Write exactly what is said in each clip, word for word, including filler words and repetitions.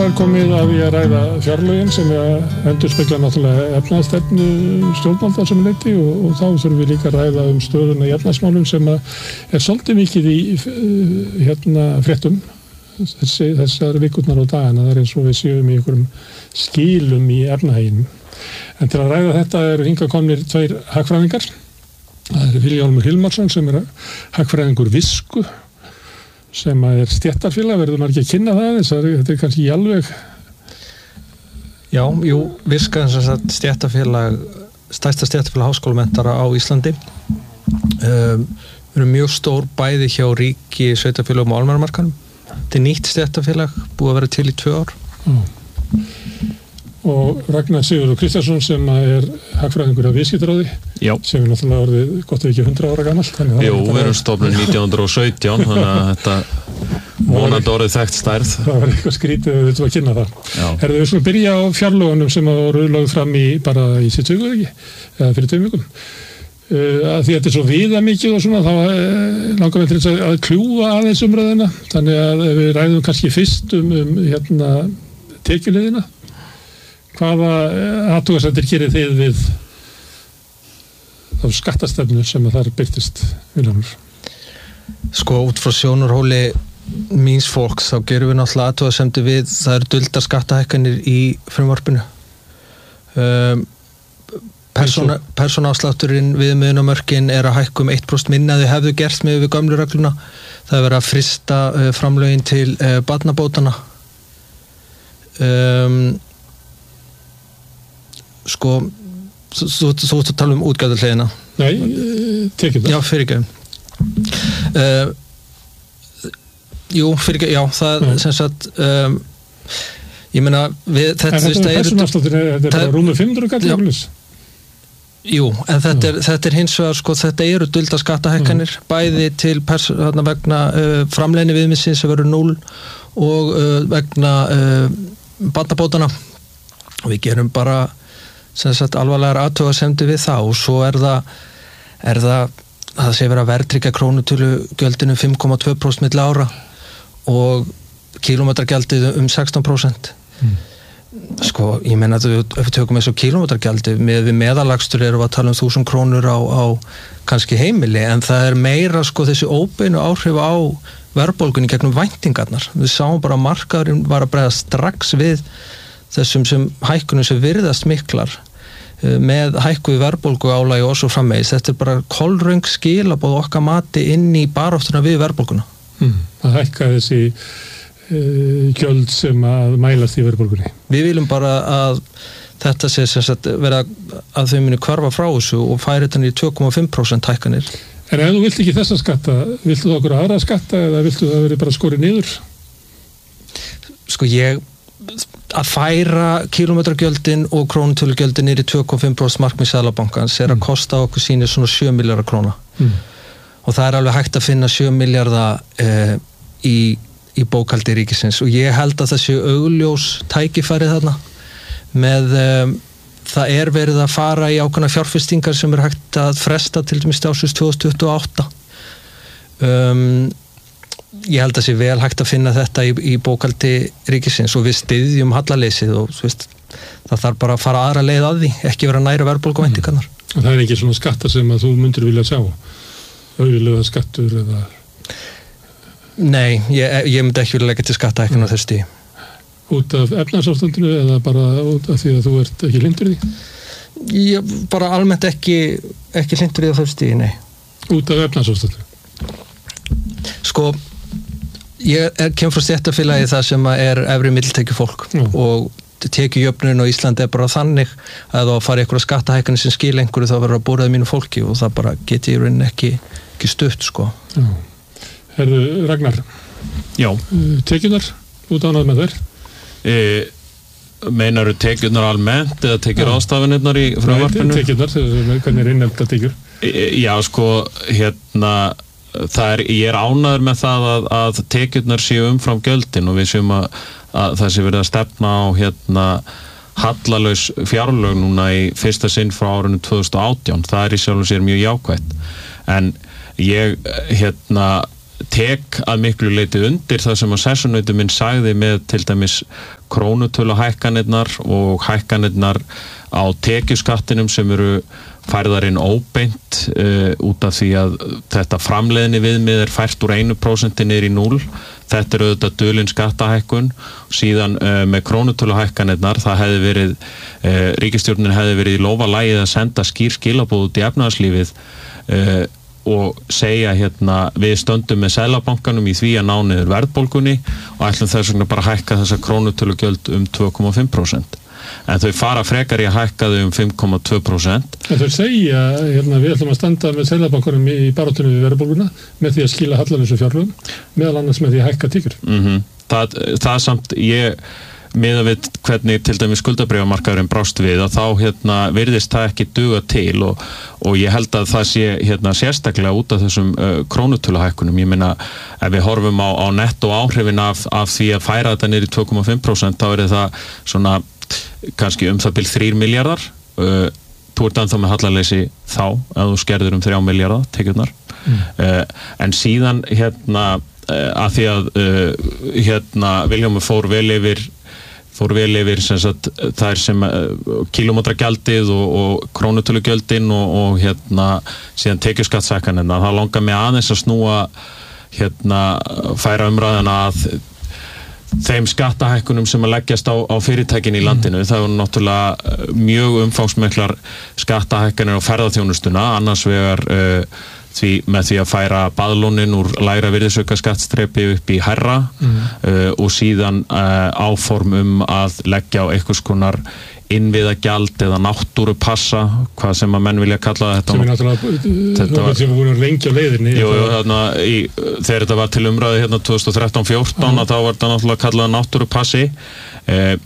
er komið að við að ræða fjárlögin sem endurspegla náttúrulega efnahagsstefnu stjórnvalda sem leyti og, og þá þurfum við líka að ræða um stöðuna í efnahagsmálum sem er svolítið mikið í hérna fréttum þessi, þessar vikurnar og dagana. Það er eins og við séum í einhverjum skilum í efnahaginum. En til að ræða þetta eru hingað komnir tveir hagfræðingar. Það er Vilhjálmur Hilmarsson sem er hagfræðingur Visku sem er stéttarfélag, verður maður ekki að kynna það, þess að þetta er kannski í alveg. Já, jú, Viska er stéttarfélag, stærsta stéttarfélag háskólamentara á Íslandi. Um, við erum mjög stór bæði hjá ríki, sveitarfélögum og almannamarkaðnum. Þetta er nýtt stéttarfélag, búið að vera til í tvö ár. Mm. Og Ragnar Sigurður Kristjánsson sem er hagfræðingur af viðskiptaráði sem er náttúrulega orðið gott ef ekki hundrað ára gamalt. Jú, við erum stofnun nítján hundruð og sautján þannig að þetta vonandi orðið þekkt stærð. Það var eitthvað skrítið að við þurfum að kynna það. Herðu, við skulum byrja á fjárlögunum sem voru lögð fram í bara í sitt viku ekki, eða fyrir tveim vikum. Uh, að því að þetta er svo viðamikið og svona þá uh, langar við til þess að kljúfa aðeins umræðina. Þannig að við ræðum kannski fyrst um, um hérna, tekjuleiðina. Hvaða athugasemdir gerir þið við þá skattastefnu sem að þar birtist, Vilhjálmur? Sko, út frá sjónarhóli míns fólks, þá gerum við náttúrulega athugasemdir við, það eru duldar skattahækkanir í frumvarpinu. Um, persóna, persónuafslátturinn viðmiðunarmörkin er að hækka um eitt prósent minna þau hefðu gert með við gömlu regluna. Það er verið að frista uh, framlögin til uh, barnabótana. Um, Sko, þú ert að tala um útgjaldahliðina. Nei, tekið það. Já, fyrirgefum. Uh, jú, fyrirgefum, já, það er sem sagt, um, ég meina, við, þetta... En þetta er persónuafsláttur, þetta er bara rúmur fimm hundruð kall. Jú, en þetta er, þetta er hins vegar, sko, þetta eru dulda skattahækkanir, mm. bæði til pers, þarna vegna uh, framleiðni viðmiðsins sem verður núll og uh, vegna uh, barnabótana. Við gerum bara sem sagt alvarlegar athugasemdir við það og svo er það er það það sé verið að verðtryggja krónutölugjöldinu fimm komma tvö prósent milli ára og kílómetragjaldið um sextán prósent. Mm. Sko, ég meina að ef við tökum eins og kílómetragjaldið með við meðalagstur erum við að tala um þúsund krónur á, á kannski heimili en það er meira sko þessi óbeinu áhrif á verðbólgunni gegnum væntingarnar. Við sáum bara að markaðurinn var að bregða strax við þessum sem hækkunum sem virðast miklar með hækkuð verðbólgu álagi og svo framvegis. Þetta er bara kolröng skilaboð okkar mati inn í baráttuna við verðbólguna. Mm, að hækka þessi uh, gjöld sem að mælast í verðbólgunni. Við viljum bara að þetta sé sem sagt vera að þau muni hverfa frá þessu og færi þetta í tvö komma fimm prósent hækkanir. En ef þú vilt ekki þessa skatta, viltu þú okkur aðra skatta eða viltu það verið bara skorið niður? Sko ég að færa kílómetragjöldin og krónutölugjöldin niður í tvö komma fimm prósent markmið Seðlabankans er að kosta okkur sínir svona sjö milljarða króna. Mm. Og það er alveg hægt að finna sjö milljarða eh, í, í bókhaldi ríkisins og ég held að það sé augljós tækifæri þarna með eh, það er verið að fara í ákveðnar fjárfestingar sem er hægt að fresta til dæmis til ársins tvö þúsund tuttugu og átta. Um, ég held að sé vel hægt að finna þetta í, í bókaldi ríkisins og við styðjum hallaleysið og veist, það þarf bara að fara aðra leið að því, ekki vera næra verðbólguvæntingarnar. Mm. Og það er ekki svona skatta sem að þú myndir vilja sjá? Auðvitað skattur eða... Nei, ég, ég myndi ekki vilja leggja til skattahækkun á þessu stigi. Út af efnahagsástandinu eða bara út af því að þú ert ekki hlynntur í því? Ég bara almennt ekki, ekki hlynntur í þessu stigi, nei. Út af efnahagsástandinu? Sko, ég er, kem frá stéttarfélagi það sem er efri millitekjufólk mm. og tekjujöfnunin á Íslandi er bara þannig að þá fara einhverja skattahækkanir sem skil einhverju þá verður að bóraði mínu fólki og það bara geti í rauninni ekki, ekki stutt sko. Já. Herðu, Ragnar. Já. Tekjunar, út ánað með þær? E, meinaru tekjunar almennt eða tekjur ástafinirnar í frumvarpinu? Nei, tekjunar, hvernig er innefnda tekjur? E, já, sko, hérna það er, ég er ánægður með það að, að tekjurnar séu umfram gjöldin og við séum að, að það sé verið að stefna á hérna hallalaus fjárlög núna í fyrsta sinn frá árinu tvö þúsund og átján. Það er í sjálfu sér mjög jákvætt. En ég hérna tek að miklu leyti undir það sem að sessunautur minn sagði með til dæmis krónutöluhækkanirnar og hækkanirnar á tekjuskattinum sem eru færðarinn óbeint uh, út af því að þetta framleiðni viðmið er fært úr einu prósenti niður í núll. Þetta er auðvitað dulin skattahækkun. Síðan uh, með krónutöluhækkanirnar það hefði verið, uh, ríkisstjórnin hefði verið í lófalagið að senda skýr skilaboð út í efnahagslífið uh, og segja hérna við stöndum með Seðlabankanum í því að ná niður verðbólgunni og ætlum þess vegna bara að hækka þessa krónutölugjöld um tvö komma fimm prósent. En þau fara frekar í að hækka þau um fimm komma tvö prósent. En þau segja, hérna, við ætlum að standa með Seðlabankanum í baráttunni við verðbólguna með því að skila hallalausu fjárlögum, meðal annars með því að hækka tekjur. Mm-hmm. Það, það samt, ég miðað við hvernig til dæmis skuldabréfamarkaðurinn brást við að þá hérna virðist það ekki duga til og, og ég held að það sé hérna sérstaklega út af þessum uh, krónutöluhækkunum. Ég meina ef við horfum á, á netto áhrifin af, af því að færa þetta niður í tvö komma fimm prósent þá er það svona kannski um það bil þrír milljarðar. Uh, þú ert ennþá með hallaleysi þá að þú skerður um þrjá milljarða tekjurnar. Mm. Uh, en síðan hérna uh, að því að uh, hérna Vilhjálmur fór vel yfir fór vel yfir sem sagt þær sem uh, kílómetragjaldið og, og krónutölugjöldin og, og hérna síðan tekjuskattshækkanirnar. Það langar mig aðeins að snúa hérna færa umræðina að þeim skattahækkunum sem að leggjast á, á fyrirtækin í landinu. Það er náttúrulega mjög umfangsmiklar skattahækkanir á ferðaþjónustuna, annars vegar uh, því með því að færa baðlónin úr lægra virðisaukaskattsþrepi upp í hærra mm. uh, og síðan uh, áform um að leggja á einhvers konar innviðagjald eða náttúrupassa, hvað sem að menn vilja kalla þetta. Sem er náttúrulega þetta var, sem er búin að lengja leiðinni. Jú, jú, þarna, í, þegar þetta var til umræði hérna tvö þúsund og þrettán fjórtán mm. að þá var þetta náttúrulega kallað náttúrupassi. Uh,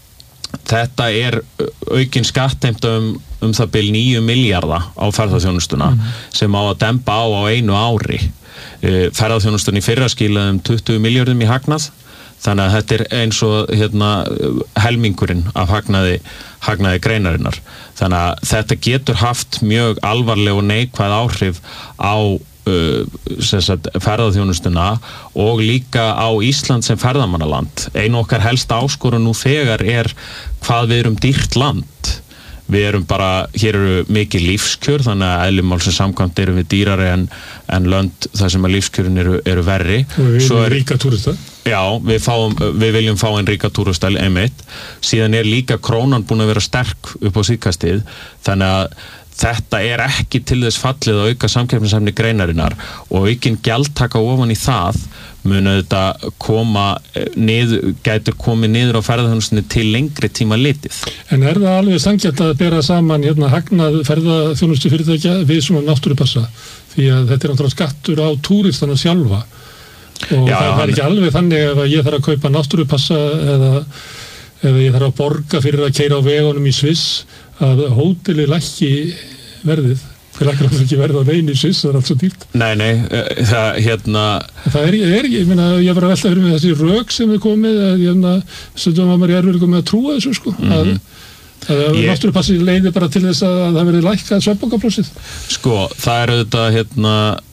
þetta er aukin skattheimta um um það bil níu milljarða á ferðaþjónustuna mm. sem á að dempa á á einu ári. Uh, ferðaþjónustan í fyrra skilaði um tuttugu milljörðum í hagnað, þannig að þetta er eins og hérna, helmingurinn af hagnaði, hagnaði greinarinnar. Þannig að þetta getur haft mjög alvarleg og neikvæð áhrif á uh, sem sagt, ferðaþjónustuna og líka á Ísland sem ferðamannaland. Einu okkar helsta áskorun nú þegar er hvað við erum dýrt land. Við erum bara, hér eru mikið lífskjör, þannig að eðli málsins samkvæmt erum við dýrari en, en lönd þar sem að lífskjörin eru, eru verri. Og við viljum ríka túrista. Já, við, fáum, við viljum fá en ríka túrista einmitt. Síðan er líka krónan búin að vera sterk upp á síðkastið, þannig að þetta er ekki til þess fallið að auka samkeppnishæfni greinarinnar og aukinn gjaldtaka ofan í það mun auðvitað koma niður, gætur komið niður á ferðaþjónustunni til lengri tíma litið. En er það alveg sanngjarnt að bera saman hérna hagnað ferðaþjónustu fyrirtækja við svona náttúrupassa? Því að þetta er náttúrulega skattur á túristana sjálfa og Já, það er hann... ekki alveg þannig ef ég þarf að kaupa náttúrupassa eða, eða ég þarf að borga fyrir að keyra á vegunum í Sviss að hóteli lækki verðið. Það lækkar alltaf ekki verð á neinu í Sviss, það er allt svo dýrt. Nei, nei, það hérna... Það er, er ég meina, ég var að velta fyrir mig þessi rök sem er komið, að ég meina, stundum að maður er erfiður með að trúa þessu, sko. Mm-hmm. Að, að ég... náttúrupassi leiði bara til þess að það verði lækkað svefnbókaplássið. Sko, það er auðvitað, hérna,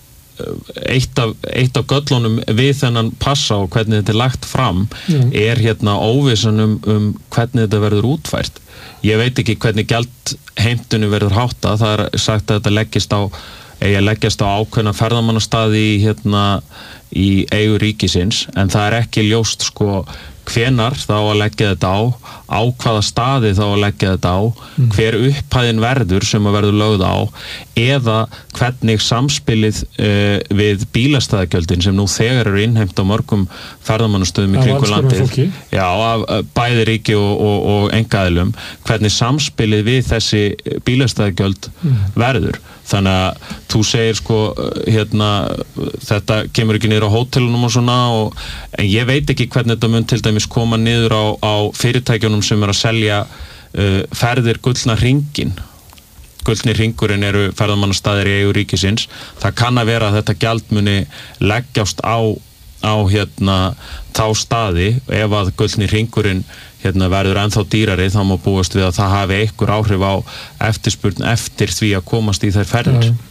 eitt af, eitt af göllunum við þennan passa og hvernig þetta er lagt fram Já. Er hérna óvissan um, um hvernig þetta verður útfært. Ég veit ekki hvernig gjaldheimtunum verður háttað, það er sagt að þetta leggist á, eigi að leggjast á ákveðna ferðamannastaði í, hérna, í eigu ríkisins, en það er ekki ljóst sko hvenar þá að leggja þetta á, á hvaða staði þá að leggja þetta á, mm. hver upphæðin verður sem að verður lögð á, eða hvernig samspilið uh, við bílastæðagjöldin sem nú þegar eru innheimt á mörgum ferðamannastöðum í kringum landið, já, af bæði ríki og, og, og engaðilum, hvernig samspilið við þessi bílastæðagjöld mm. verður. Þannig að þú segir sko hérna, þetta kemur ekki niður á hótelunum og svona, og, en ég veit ekki hvernig þetta mun til dæmis koma niður á, á fyrirtækjunum sem er að selja uh, ferðir gullna hringin. Gullni hringurinn eru ferðamannastaðir í eigu ríkisins. Það kann að vera að þetta gjald muni leggjast á, á hérna, þá staði, ef að gullni hringurinn hérna verður ennþá dýrari, þá má búast við að það hafi einhver áhrif á eftirspurn eftir því að komast í þær ferðir. Já.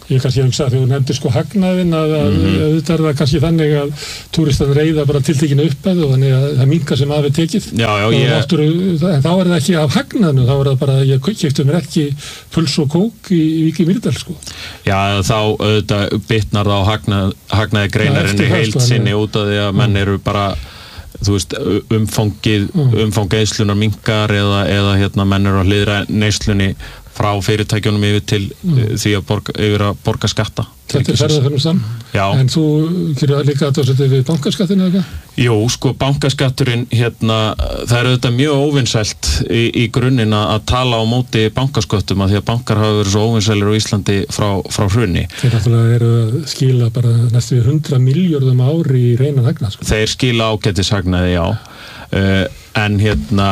Ég kannski hugsa að þú nefndir sko hagnaðinn að auðvitað er það kannski þannig að túristar reyða bara tiltekinu uppæð og þannig að það minkar sem aðeins tekið. Já, já, ég... Náttúru, en þá er það ekki af hagnaðinu, þá er það bara, ég keypti mér ekki puls og kók í Vík í Mýrdal, sko. Já, þá auðvitað bitnar það á hagnað, hagnaði greinarinni heilt sinni út af því að menn eru bara, þú veist, umfangið, umfang geiðslunar minkar eða, eða hérna menn eru að hliðra neyslunni frá fyrirtækjunum yfir til mm. því að borga, yfir að borga skatta. Þetta er ferðarþjónustan. Já. En þú gerir líka að það setja við bankaskattinu eða eitthvað? Jú, sko, bankaskatturinn, hérna, það er auðvitað mjög óvinsælt í, í grunninn að tala á móti bankasköttum að því að bankar hafa verið svo óvinsælir á Íslandi frá, frá hruni. Þeir náttúrulega eru að skila bara næstu við hundrað milljörðum ári í reynan hagnað, sko. Þeir skila ágætishagnaði, já. Uh, en hérna,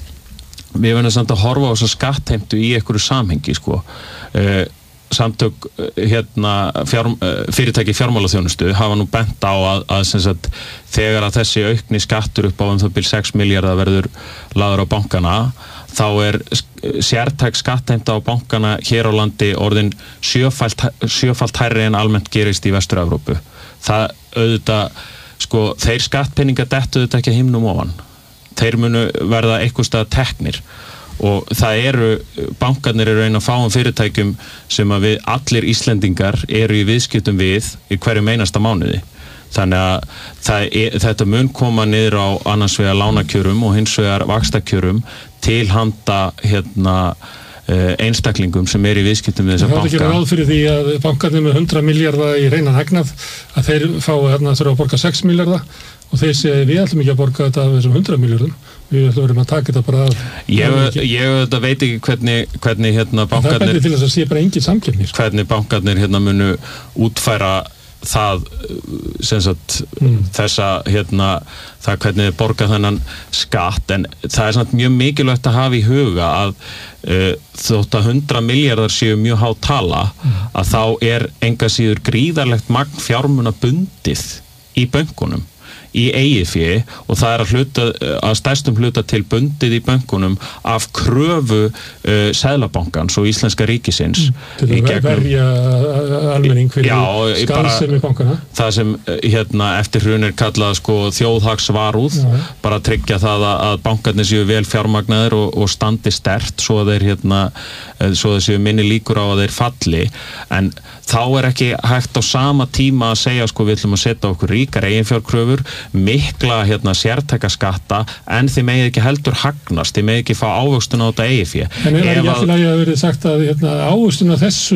við verðum samt að horfa á þess að skattheimtu í einhverju samhengi, sko. Uh, samtök hérna, fjár, fyrirtæki fjármálaþjónustu hafa nú bent á að, að sem sagt, þegar að þessi aukni skattur upp á um það bil sex milljarða verður lagður á bankana, þá er sértæk skattheimta á bankana hér á landi orðin sjöfalt, sjöfalt hærri en almennt gerist í Vestur-Evrópu. Það auðvitað, sko, þeir skattpeninga dettu auðvitað ekki að himnum ofan. Þeir munu verða eitthvað stað teknir og það eru, bankarnir eru einn af fáum fyrirtækjum sem að við allir Íslendingar eru í viðskiptum við í hverjum einasta mánuði. Þannig að það er, þetta mun koma niður á annars vegar lánakjörum og hins vegar vaxtakjörum til handa hérna einstaklingum sem er í viðskiptum við þessa banka. Það er ekki ráð fyrir því að bankarnir með hundrað milljarða í reynan hagnað að þeir fá hérna þurfa að borga sex milljarða og þeir segja við ætlum ekki að borga þetta af þessum hundrað milljörðum, við ætlum að taka þetta bara af. Ég, ég þetta veit ekki hvernig, hvernig hérna bankarnir... Það er betið til þess að sé bara engin samkeppni. Sko. Hvernig bankarnir hérna munu útfæra það, sem sagt, mm. þessa, hérna, það hvernig þið borga þennan skatt, en það er samt mjög mikilvægt að hafa í huga að uh, þótt að hundrað milljarðar séu mjög há tala, mm. að þá er enga síður gríðarlegt magn fjármuna bundið í bönkunum. Í eigið fé og það er að, hluta, að stærstum hluta til bundið í bönkunum af kröfu uh, Seðlabankans og Íslenska ríkisins mm, til að verja almenning fyrir skaðsemi bankana. Það sem hérna, eftir hrun er kallað sko, þjóðhagsvarúð, já. Bara að tryggja það að bankarnir séu vel fjármagnaðir og, og standi sterkt svo að þeir hérna, svo að séu minni líkur á að þeir falli, en þá er ekki hægt á sama tíma að segja sko við ætlum að setja okkur ríkar eiginfjárkröfur, mikla hérna sértæka skatta, en þið megið ekki heldur hagnast, þið megið ekki fá ávöxtun á þetta eigið fé. En er það ekki að verið sagt að hérna, ávöxtun á þessu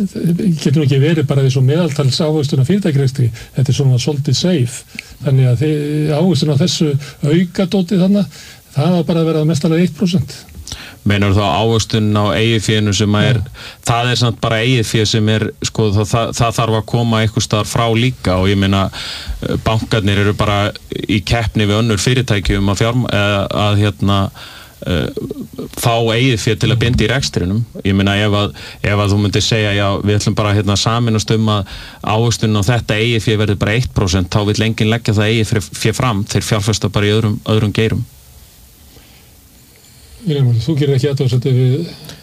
getur nú ekki verið bara því svo meðaltals ávöxtun á fyrirtækjarekstri, þetta er svona svolítið safe, þannig að ávöxtun á þessu aukadóti þannig, það var bara að vera mestalega eitt prósent. Meinar þá ávöxtun á eigið fénu sem er, ja. Það er samt bara eigið fé sem er, sko, það, það, það þarf að koma einhvers staðar frá líka og ég meina bankarnir eru bara í keppni við önnur fyrirtækjum að, fjárm, að, að hérna uh, fá eigið fé til að binda í rekstrinum. Ég meina ef að, ef að þú myndir segja, já, við ætlum bara hérna saminast um að ávöxtun á þetta eigið fé verður bara eitt prósent, þá vill enginn leggja það eigið fé fram, þeir fjárfesta bara í öðrum, öðrum geirum. Vilhelm, þú gerir ekki aðtöðsætti við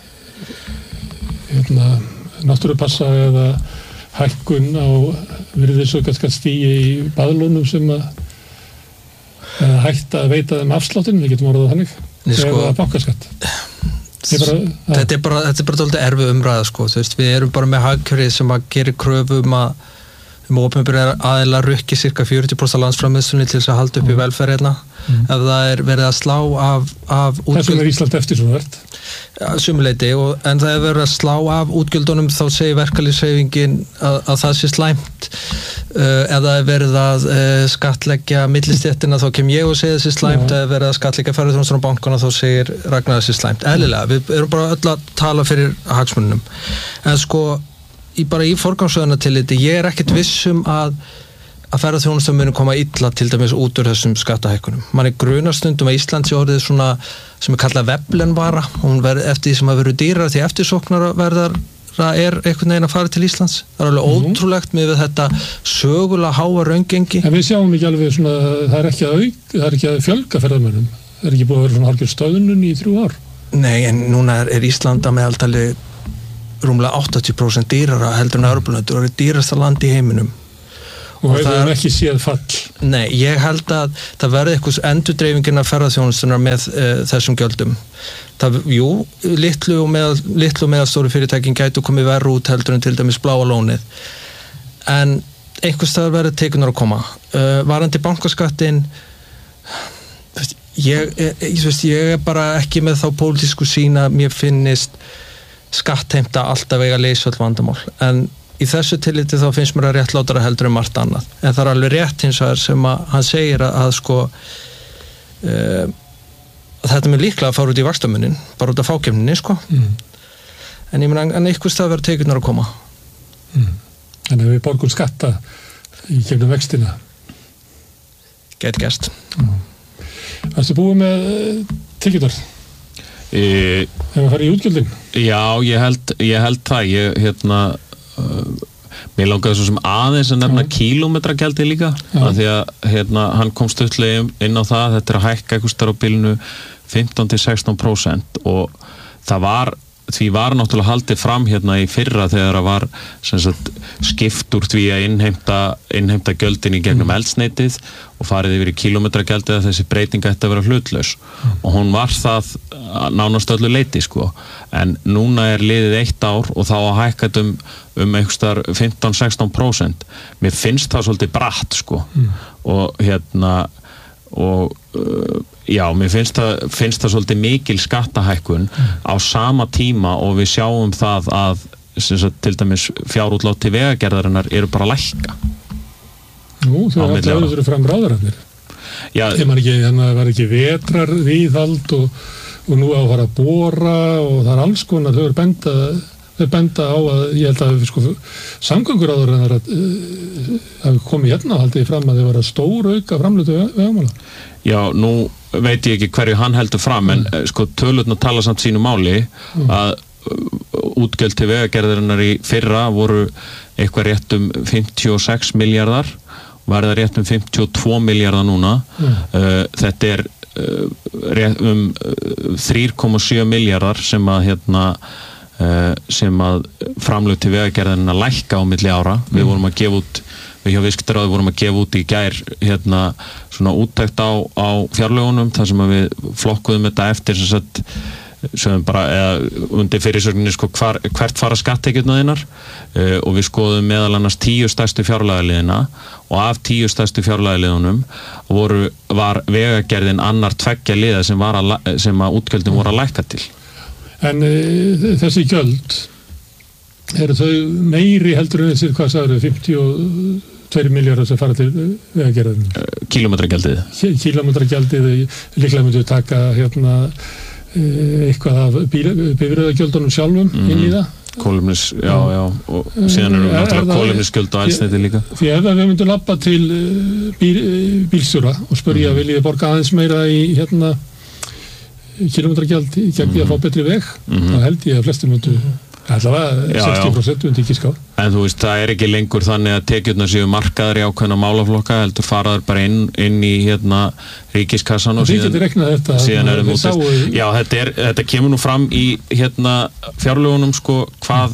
hérna, náttúrupassa eða hækkun á virðisaukaskattsstigi í baðlónum sem að eða hægt að veita þeim afsláttinn, við getum orðað þannig, sko, eða bankaskatt. Bara, þetta er bara, þetta er bara dálítið erfið umræða, sko, þú veist, við erum bara með hagkerfið sem að gera kröfu um að um opinberir aðilar rukki cirka fjörutíu prósent af landsframleiðslunni til þess að halda upp í velferð hérna. Mm. Ef það er verið að slá af, af útgjöld... Þessum er Ísland eftir svo verðt. Ja, sumuleyti, og, en það er verið að slá af útgjöldunum, þá segir verkalýðshreyfingin að, að það sé slæmt. Uh, ef það er verið að uh, skattleggja millistéttina, þá kem ég og segja það sé slæmt. Ef það er verið að skattleggja ferðarþjónustuna á bankana, þá segir Ragnar það sé slæmt. Eðlilega, við erum bara öll að tala fyrir hagsmunum. En sko, í bara í forgangsröðuna til þetta, ég er ekkert vissum að að ferðarþjónustan muni koma illa til dæmis út úr þessum skattahækkunum. Man er grunastundum að Ísland sé orðið svona sem er kallað veflenvara, hún verður eftir því sem að verður dýrar því eftirsóknara verðar er einhvern veginn að fara til Íslands. Það er alveg mm. ótrúlegt með þetta sögulega háa raungengi. En við sjáum ekki alveg svona, það er ekki að auk, það er ekki að fjölga ferðarmönnum. Það er ekki búið að vera svona hálfgjör stöðnun í þrjú ár. Nei, en núna er, er Ísland að meðaltali rúmlega áttatíu prósent dýrara heldur en Evrópulönd, það er dýrasta land í heiminum. Og, og það er ekki séð fall. Nei, ég held að það verði eitthvað endurdreifingin af ferðaþjónustunar með uh, þessum gjöldum. Það, jú, litlu og meðal, litlu og meðalstóru fyrirtækin gætu komið verð út heldur en til dæmis Bláa lónið. En einhvers staðar verði tekunar að koma. Uh, varandi bankaskattin, ég, ég, ég, ég er bara ekki með þá pólitísku sýn að mér finnist skattheimta alltaf eiga leysa öll vandamál. En í þessu tilliti þá finnst mér að réttlátara heldur en margt annað. En það er alveg rétt hins vegar sem að hann segir að, að sko uh, að þetta með líklega að fara út í vaxtamunin, bara út af fákeppninni sko. Mm. En ég meina, en einhvers það verður tekjurnar að koma. Mm. En ef við borgum skatta í gegnum vextina? Gæti gerst. Mm. Varstu búið með tekjurnar? E... Ef við farið í útgjöldin? Já, ég held, ég held það. Ég, hérna Uh, mér langaði svo sem aðeins að nefna kílómetragjaldi líka af því að hérna, hann kom stuttlega inn á það, þetta er að hækka einhvers þar á bilinu fimmtán til sextán prósent og það var því var náttúrulega haldið fram hérna í fyrra þegar það var sem sagt, skipt úr því að innheimta, innheimta gjöldin í gegnum mm. eldsneitið og farið yfir í kílómetragjaldið að þessi breyting ætti að vera hlutlaus mm. og hún var það nánast öllu leyti sko en núna er liðið eitt ár og þá að hækka um, um einhverstar fimmtán til sextán prósent. Mér finnst það svolítið bratt sko mm. og hérna og uh, já, mér finnst það, finnst það svolítið mikil skattahækkun mm. á sama tíma og við sjáum það að sagt, til dæmis fjárútlát til vegagerðarinnar eru bara að lækka. Nú, þú er alltaf auðvitað fram ráðararnir. Já. Þeim var ekki, þannig að það var ekki vetrar viðhald og, og nú á að fara að bora og það er alls konar, þau eru benda, þau benda á að ég held að sko, samgönguráðarinnar að það uh, komi hérna og haldið fram að þau var að stóra auka framlötu vegamála. Já, nú veit ég ekki hverju hann heldur fram en mm. sko tölurnar tala samt sínu máli mm. að útgjöld til vegagerðarinnar í fyrra voru eitthvað rétt um fimmtíu og sex milljarðar og verða rétt um fimmtíu og tvo milljarðar núna mm. uh, þetta er uh, rétt um uh, þrjú komma sjö milljarðar sem að hérna uh, sem að framlög til vegagerðarinnar lækka á milli ára mm. við vorum að gefa út við hjá Viðskiptaráði vorum að gefa út í gær hérna svona úttekt á, á fjárlögunum þar sem að við flokkuðum þetta eftir sem sagt sem bara eða undir fyrirsögninni sko hvar, hvert fara skattekjurnar uh, og við skoðum meðal annars tíu stærstu fjárlagaliðina og af tíu stærstu fjárlagaliðunum voru, var vegagerðin annar tveggja liða sem, var að, sem að útgjöldin voru að lækka til. En uh, þessi gjöld eru þau meiri heldur en þessir hvað sagður fimmtíu og tveir milljarðar sem fara til vegagerðin? Uh, Kílómetragjaldið. Kílómetragjaldið líklega myndu taka hérna eitthvað af bifreiðagjöldunum sjálfum mm. inn í það. Kolumnis, já, já, og síðan eru náttúrulega kolumnisgjöld og eldsneyti líka. Því ef við myndum labba til bíl, bílstjóra og spyrja mm. viljið þið borga aðeins meira í hérna kílómetragjald gegn því að fá betri veg, mm. þá held ég að flestir myndu allavega sextíu prósent undir ekki ská. En þú veist, það er ekki lengur þannig að tekjurnar séu markaðar í ákveðna málaflokka, heldur faraður bara inn, inn í hérna ríkiskassan og síðan, þetta, síðan er það sáu... Já, þetta, er, þetta kemur nú fram í hérna fjárlögunum sko hvað,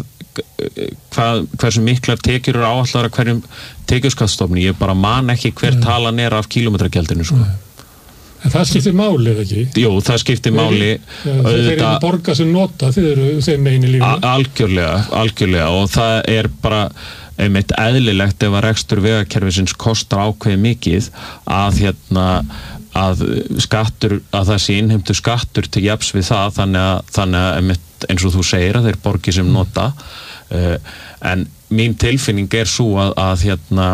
hvað hversu miklar tekjur eru áallar að hverjum tekjurskattstofni. Ég bara man ekki hver talan er af kílómetragjaldinu sko. Nei. En það skiptir máli, eða ekki? Jú, það skiptir máli. Þeir eru að borga sem nota, þeir eru þeim megin í lífinu. Algjörlega, algjörlega og það er bara einmitt eðlilegt ef að rekstur vegakerfisins kostar ákveðið mikið að hérna að skattur, að það sé innheimtu skattur til jafns við það þannig að, þannig að einmitt eins og þú segir að þeir borgi sem nota uh, en mín tilfinning er svo að, að hérna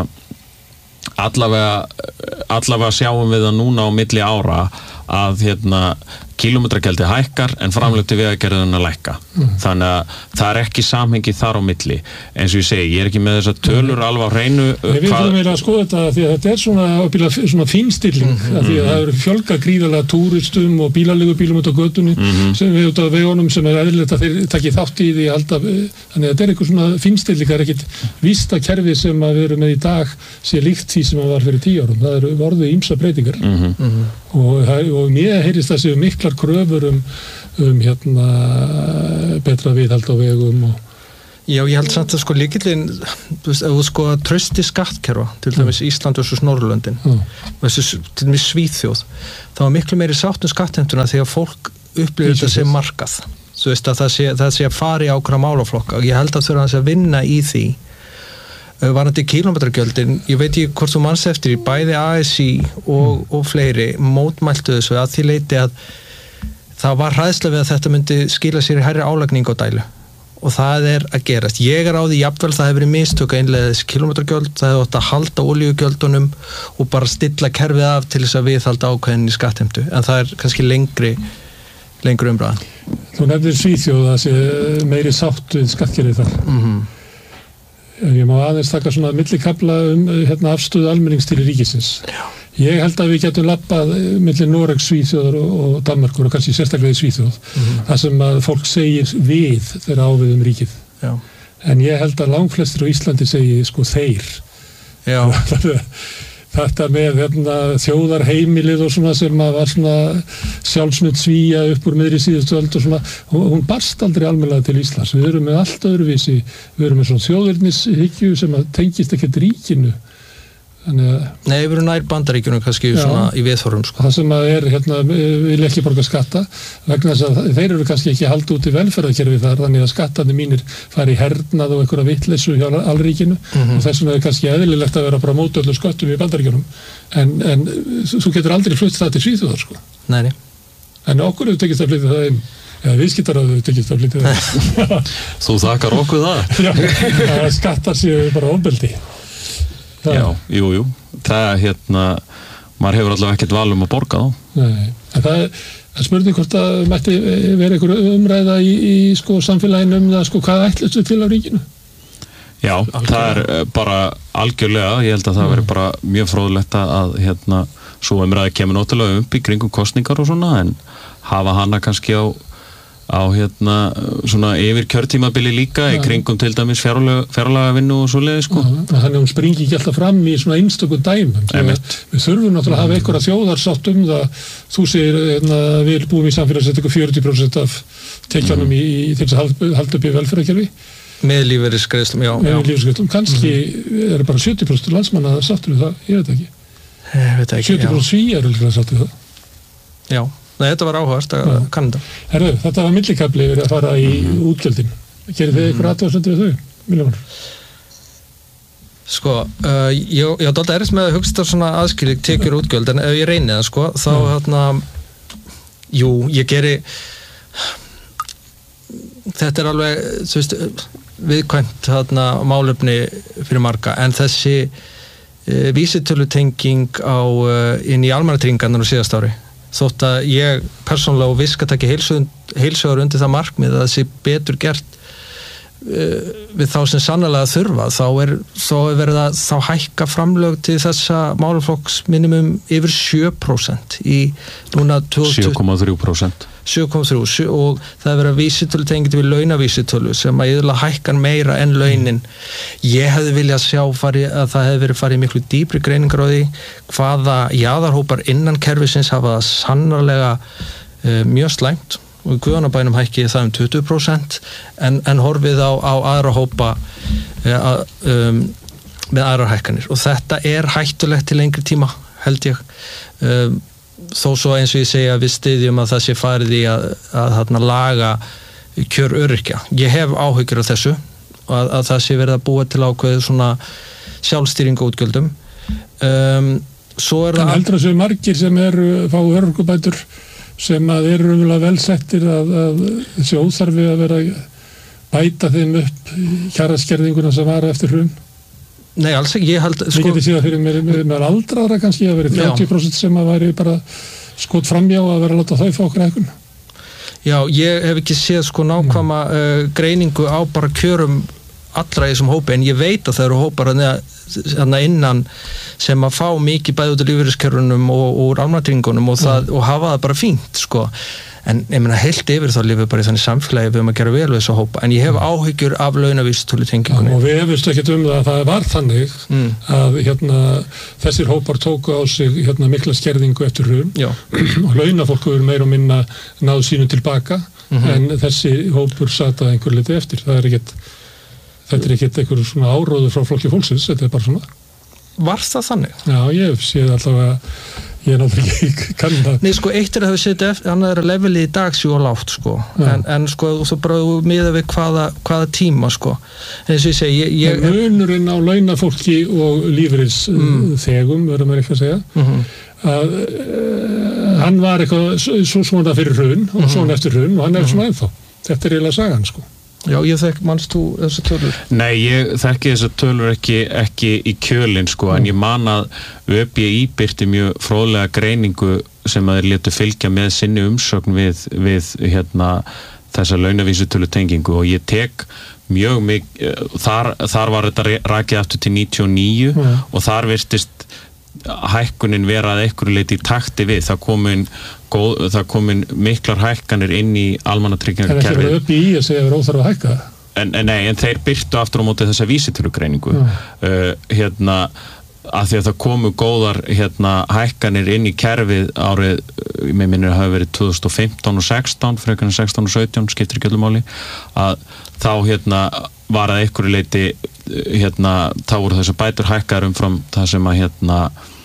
allavega, allavega sjáum við það núna á milli ára að hérna kílómetragjaldi hækkar en framlög til vegagerðarinnar lækka. Mm. Þannig að það er ekki samhengi þar á milli. Eins og ég segi, ég er ekki með þessar tölur mm. alveg á hreinu. Nei, við þurfum eiginlega að skoða þetta því að þetta er svona, svona fínstilling mm. að því að það eru fjölga gríðarlega túristum og bílaleigubílum út á götunni mm. sem við út á vegunum sem er eðlilegt að þeir taki þátt í því alltaf. Þannig að þetta er eitthvað svona fínstilling, það er ekkit vísta kerfi sem að við erum með í dag sé líkt því sem að var fyrir tíu árum. Það eru orðið ýmsa breytingar mm. Mm. Og, og mér heyrist það séu miklar kröfur um, um hérna betra viðhald á vegum og, Já, ég held samt að sko líkillinn, þú veist, ef þú sko trausti skattkerfa, til dæmis mm. Ísland versus Norðurlöndin, mm. versus til dæmis Svíþjóð, þá er miklu meiri sátt um skattheimtuna því að fólk upplifir þetta sem markað. Þú veist að það sé, það sé að fara í ákveðna málaflokka og ég held að þurfa að vinna í því. Varandi kílómetragjöldin, ég veit ekki hvort þú manst eftir í bæði A S I og, mm. og fleiri mótmæltu þessu að því leiti að það var hræðsla við að þetta myndi skila sér í hærri álagning á dælu. Og það er að gerast. Ég er á því jafnvel það hefur verið mistök að innleiða þessi kílómetragjöld, það hefur átt að halda olíugjöldunum og bara stilla kerfið af til þess að viðhalda ákveðin í skattheimtu, en það er kannski lengri lengri umræðan. Þú nefnir Svíþjóð að sé meiri sátt við skattkerfið þar. Mm-hmm. Ég má aðeins taka svona millikafla um hérna, afstöðu almennings til ríkisins. Já. Ég held að við getum lappað milli Noregs, Svíþjóðar og, og Danmerkur og kannski sérstaklega í Svíþjóð, mm-hmm. þar sem að fólk segir við þegar ávið um ríkið. Já. En ég held að langflestir á Íslandi segi sko þeir. Já. Þetta með hérna, þjóðarheimilið og svona sem að var svona sjálfsmynd Svía upp úr miðri síðustu öld og svona, hún, hún barst aldrei almennilega til Íslands. Við erum með allt öðruvísi, við erum með svona þjóðernishyggju sem að tengist ekkert ríkinu. Að, Nei, við erum nær Bandaríkjunum kannski já, svona í viðhorfum sko. Það sem að er, hérna, vilja ekki borga skatta vegna þess að þeir eru kannski ekki haldi út í velferðarkerfi þar, þannig að skattarnir mínir fari í hernað og einhverja vitleysu hjá alríkinu mm-hmm. og þess vegna er kannski eðlilegt að vera bara móti öllum sköttum í Bandaríkjunum en, en þú getur aldrei flutt það til Svíþjóðar sko. Nei, nei. En okkur hefur tekist að flytja það inn eða viðskiptaráð hefur tekist að flytja það Þú þakkar okkur það? Já, skattar séu bara ofbeldi. Já, jú, jú. Það er hérna, maður hefur allavega ekkert val um að borga þá. Nei, en það er, það spurning hvort að mætti vera einhver umræða í, í sko, samfélaginu um það, sko, hvað ætlustu til á ríkinu? Já, algjörlega. Það er bara algjörlega, ég held að það veri bara mjög fróðlegt að, hérna, svo umræði kemur náttúrulega upp í kringum kosningar og svona, en hafa hana kannski á á hérna svona yfir kjörtímabili líka ja. Í kringum til dæmis fjárlagavinnu og svoleiði sko. Ja, þannig að hún springi ekki alltaf fram í svona einstökum dæmum. Við þurfum náttúrulega að hafa einhverja þjóðarsátt um það. Þú segir hérna, við búum í samfélagssetningu fjörutíu prósent af tekjunum mm. í, í til þess að halda upp í velferðarkerfi. Með lífeyrisgreiðslum, já. Með lífeyrisgreiðslum. Kannski mm. er bara sjötíu prósent landsmanna sáttur við það, ég veit ekki. Ég veit ekki, sjötíu prósent Svíar er líka sáttur við það. Já. Nei, þetta var áhugavert að ja. Kanada. Herru, þetta var millikafli verið að fara í mm. útgjöldin. Gerir þið eitthvað athugasemdir við þau? Miljónar? Sko, uh, ég, ég átti alltaf erist með að hugsta svona aðskilið tekjur útgjöld, en ef ég reyni það, sko, þá mm. hérna, jú, ég geri, þetta er alveg, þú veist, viðkvæmt hérna málefni fyrir marga, en þessi uh, vísitölutenging á uh, inn í almannatryggingarnar á síðast ári. Þótt að ég persónulega og viska taki heilsugur undir það markmið að það sé betur gert uh, við þá sem sannarlega þurfa, þá er, þá er verið að þá hækka framlög til þessa málaflokks minimum yfir sjö prósent í núna sjö komma þrjú prósent sjö komma þrjú og það er verið að vísitölu tengið við launavísitölu sem að yfirlega hækkar meira en launin. Ég hefði viljað sjá fari, að það hefði verið farið miklu dýpri greiningar á því hvaða jaðarhópar innan kerfisins hafa sannarlega uh, mjög slæmt og í Guðanabænum hækki það um tuttugu prósent en, en horfið á, á aðra hópa uh, um, með aðra hækkanir og þetta er hættulegt til lengri tíma held ég um, þó svo eins og ég segja að við styðjum að það sé farið í að, að, að laga kjör öryrkja. Ég hef áhyggjur af þessu að, að það sé verið að búa til ákveð svona sjálfstýringu útgjöldum. Um, svo er það... En heldur að séu margir sem eru fá örorkubætur sem að eru umvel vel settir að, að þessi óþarfi að vera bæta þeim upp kjaraskerðinguna sem var eftir hrun? Nei, alls ekki, ég held... Við sko, getum síðan fyrir með, með, með aldraðra kannski að vera þrjátíu prósent sem að væri bara skot framjá að vera að láta þau fá okkur ekkun. Já, ég hef ekki séð sko nákvæma uh, greiningu á bara kjörum allra í þessum hópi, en ég veit að það eru hópar þarna innan sem að fá mikið bæði út af lífeyriskerfunum og úr almannatryggingunum og, það, og hafa það bara fínt, sko. En ég meina heilt yfir þá lifið bara í þannig samfélagi við um að gera vel við þessu hópa, en ég hef áhyggjur af launavísitölu tengingunni. Og við hefumst ekkert um það að það var þannig mm. að hérna, þessir hópar tóku á sig hérna, mikla skerðingu eftir hrun og launafólku eru meira og minna náðu sínu tilbaka mm-hmm. en þessi hópur sat að einhver liti eftir. Það er ekkert þetta er ekkert einhver svona áróður frá flokki fólksins, þetta er bara svona. Var það þannig? Já, ég séð allavega, ég er náttúrulega ekki kann það. Nei, sko, eitt er að hafa setið eftir, annað er að levelið í dag séu og lágt, sko. En, en sko, þú bara miða við hvaða, hvaða tíma, sko. En eins og ég segi, ég... ég munurinn á launafólki og lífeyris mm. þegum, verður maður ekki að segja, mm-hmm. að uh, hann var eitthvað svo svona fyrir hrun og mm-hmm. svona eftir hrun og hann er svona ennþá. Þetta er eiginlega sagan, sko. Já, ég þekk, manst þú þessar tölur? Nei, ég þekki þessar tölur ekki, ekki í kjölinn, sko, mm. en ég man að Ö B I birti mjög fróðlega greiningu sem að þeir létu fylgja með sinni umsögn við, við hérna, þessa launavísitölu tengingu og ég tek mjög mikið, þar, þar var þetta rakið aftur til níutíu og níu mm. og þar virtist hækkunin vera að einhverju leyti í takti við, það komin góð, það komin miklar hækkanir inn í almannatryggingakerfið. En ekki verið upp í að segja verið óþarf að hækka? En, en nei, en þeir byrtu aftur á móti þessa vísitölugreiningu mm. uh, hérna, að því að það komu góðar hérna hækkanir inn í kerfið árið, mér minnir að hafa verið tvö þúsund og fimmtán og sextán, frekar en sextán og sautján, skiptir ekki öllu máli, að þá hérna var að einhverju leyti hérna, þá voru þessar bætur hækkar umfram það sem að hérna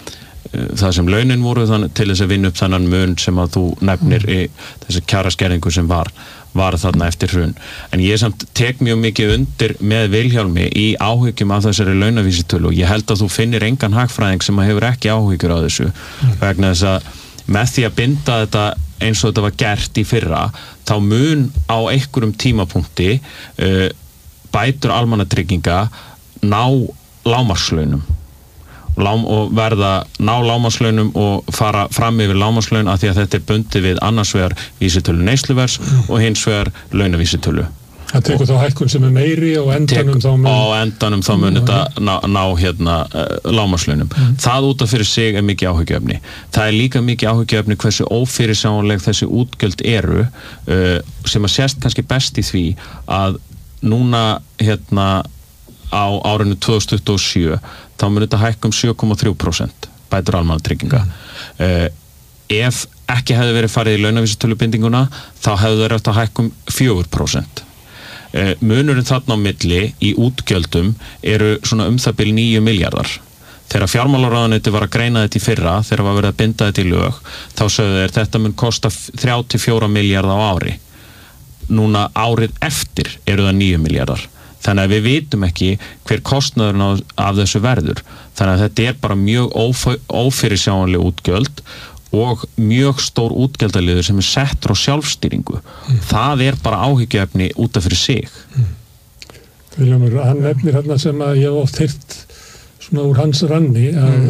það sem launin voru þannig, til þess að vinna upp þannan mun sem að þú nefnir mm. í þessi kjaraskerðingu sem var var þarna eftir hrun. En ég samt tek mjög mikið undir með Vilhjálmi í áhyggjum af þessari launavísitölu og ég held að þú finnir engan hagfræðing sem að hefur ekki áhyggjur á þessu mm. vegna þess að með því að binda þetta eins og þetta var gert í fyrra þá mun á einhverjum tímapunkti uh, bætur almannatrygginga ná lágmarkslaunum Lám, og verða ná lágmarkslaunum og fara fram yfir lágmarkslaun af því að þetta er bundið við annars vegar vísitölu neysluvers mm. og hins vegar launavísitölu. Það tekur þá hækkun sem er meiri og endanum tek, þá mun... Á endanum þá mun þetta ná, ná hérna uh, lágmarkslaunum. Mm. Það út af fyrir sig er mikið áhyggjuefni. Það er líka mikið áhyggjuefni hversu ófyrirsjáanleg þessi útgjöld eru uh, sem að sést kannski best í því að núna hérna á árinu tvö þúsund tuttugu og sjö þá mun þetta hækka um sjö komma þrjú prósent bætur almannatrygginga. Mm. Uh, ef ekki hefði verið farið í launavísitölubindinguna þá hefði þeir átt að hækka um fjögur prósent. Uh, munurinn þarna á milli í útgjöldum eru svona um það bil níu milljarðar. Þegar fjármálaráðuneytið var að greina þetta í fyrra, þegar var verið að binda þetta í lög, þá sögðu þeir þetta mun kosta þrjá til fjóra milljarða á ári. Núna árið eftir eru það níu milljarðar. Þannig að við vitum ekki hver kostnaðurinn af þessu verður. Þannig að þetta er bara mjög ófyrirsjáanleg útgjöld og mjög stór útgjaldaliður sem er settur á sjálfstýringu. Mm. Það er bara áhyggjuefni út af fyrir sig. Mm. Viljámur, hann nefnir hérna sem að ég hef oft heyrt svona úr hans ranni að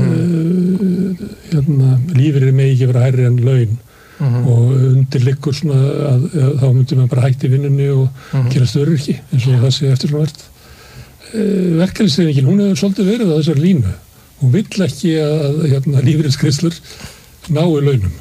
mm. hérna, lífeyrir megi ekki vera hærri en laun. Mm-hmm. og undir liggur svona að, að þá myndum við bara hægt í vinnunni og mm-hmm. gera störurki eins og það sé eftir svona verð. E, verkefnishreyfingin, hún hefur svolítið verið á þessar línu. Hún vill ekki að hérna, lífeyrisgreiðslur nái launum.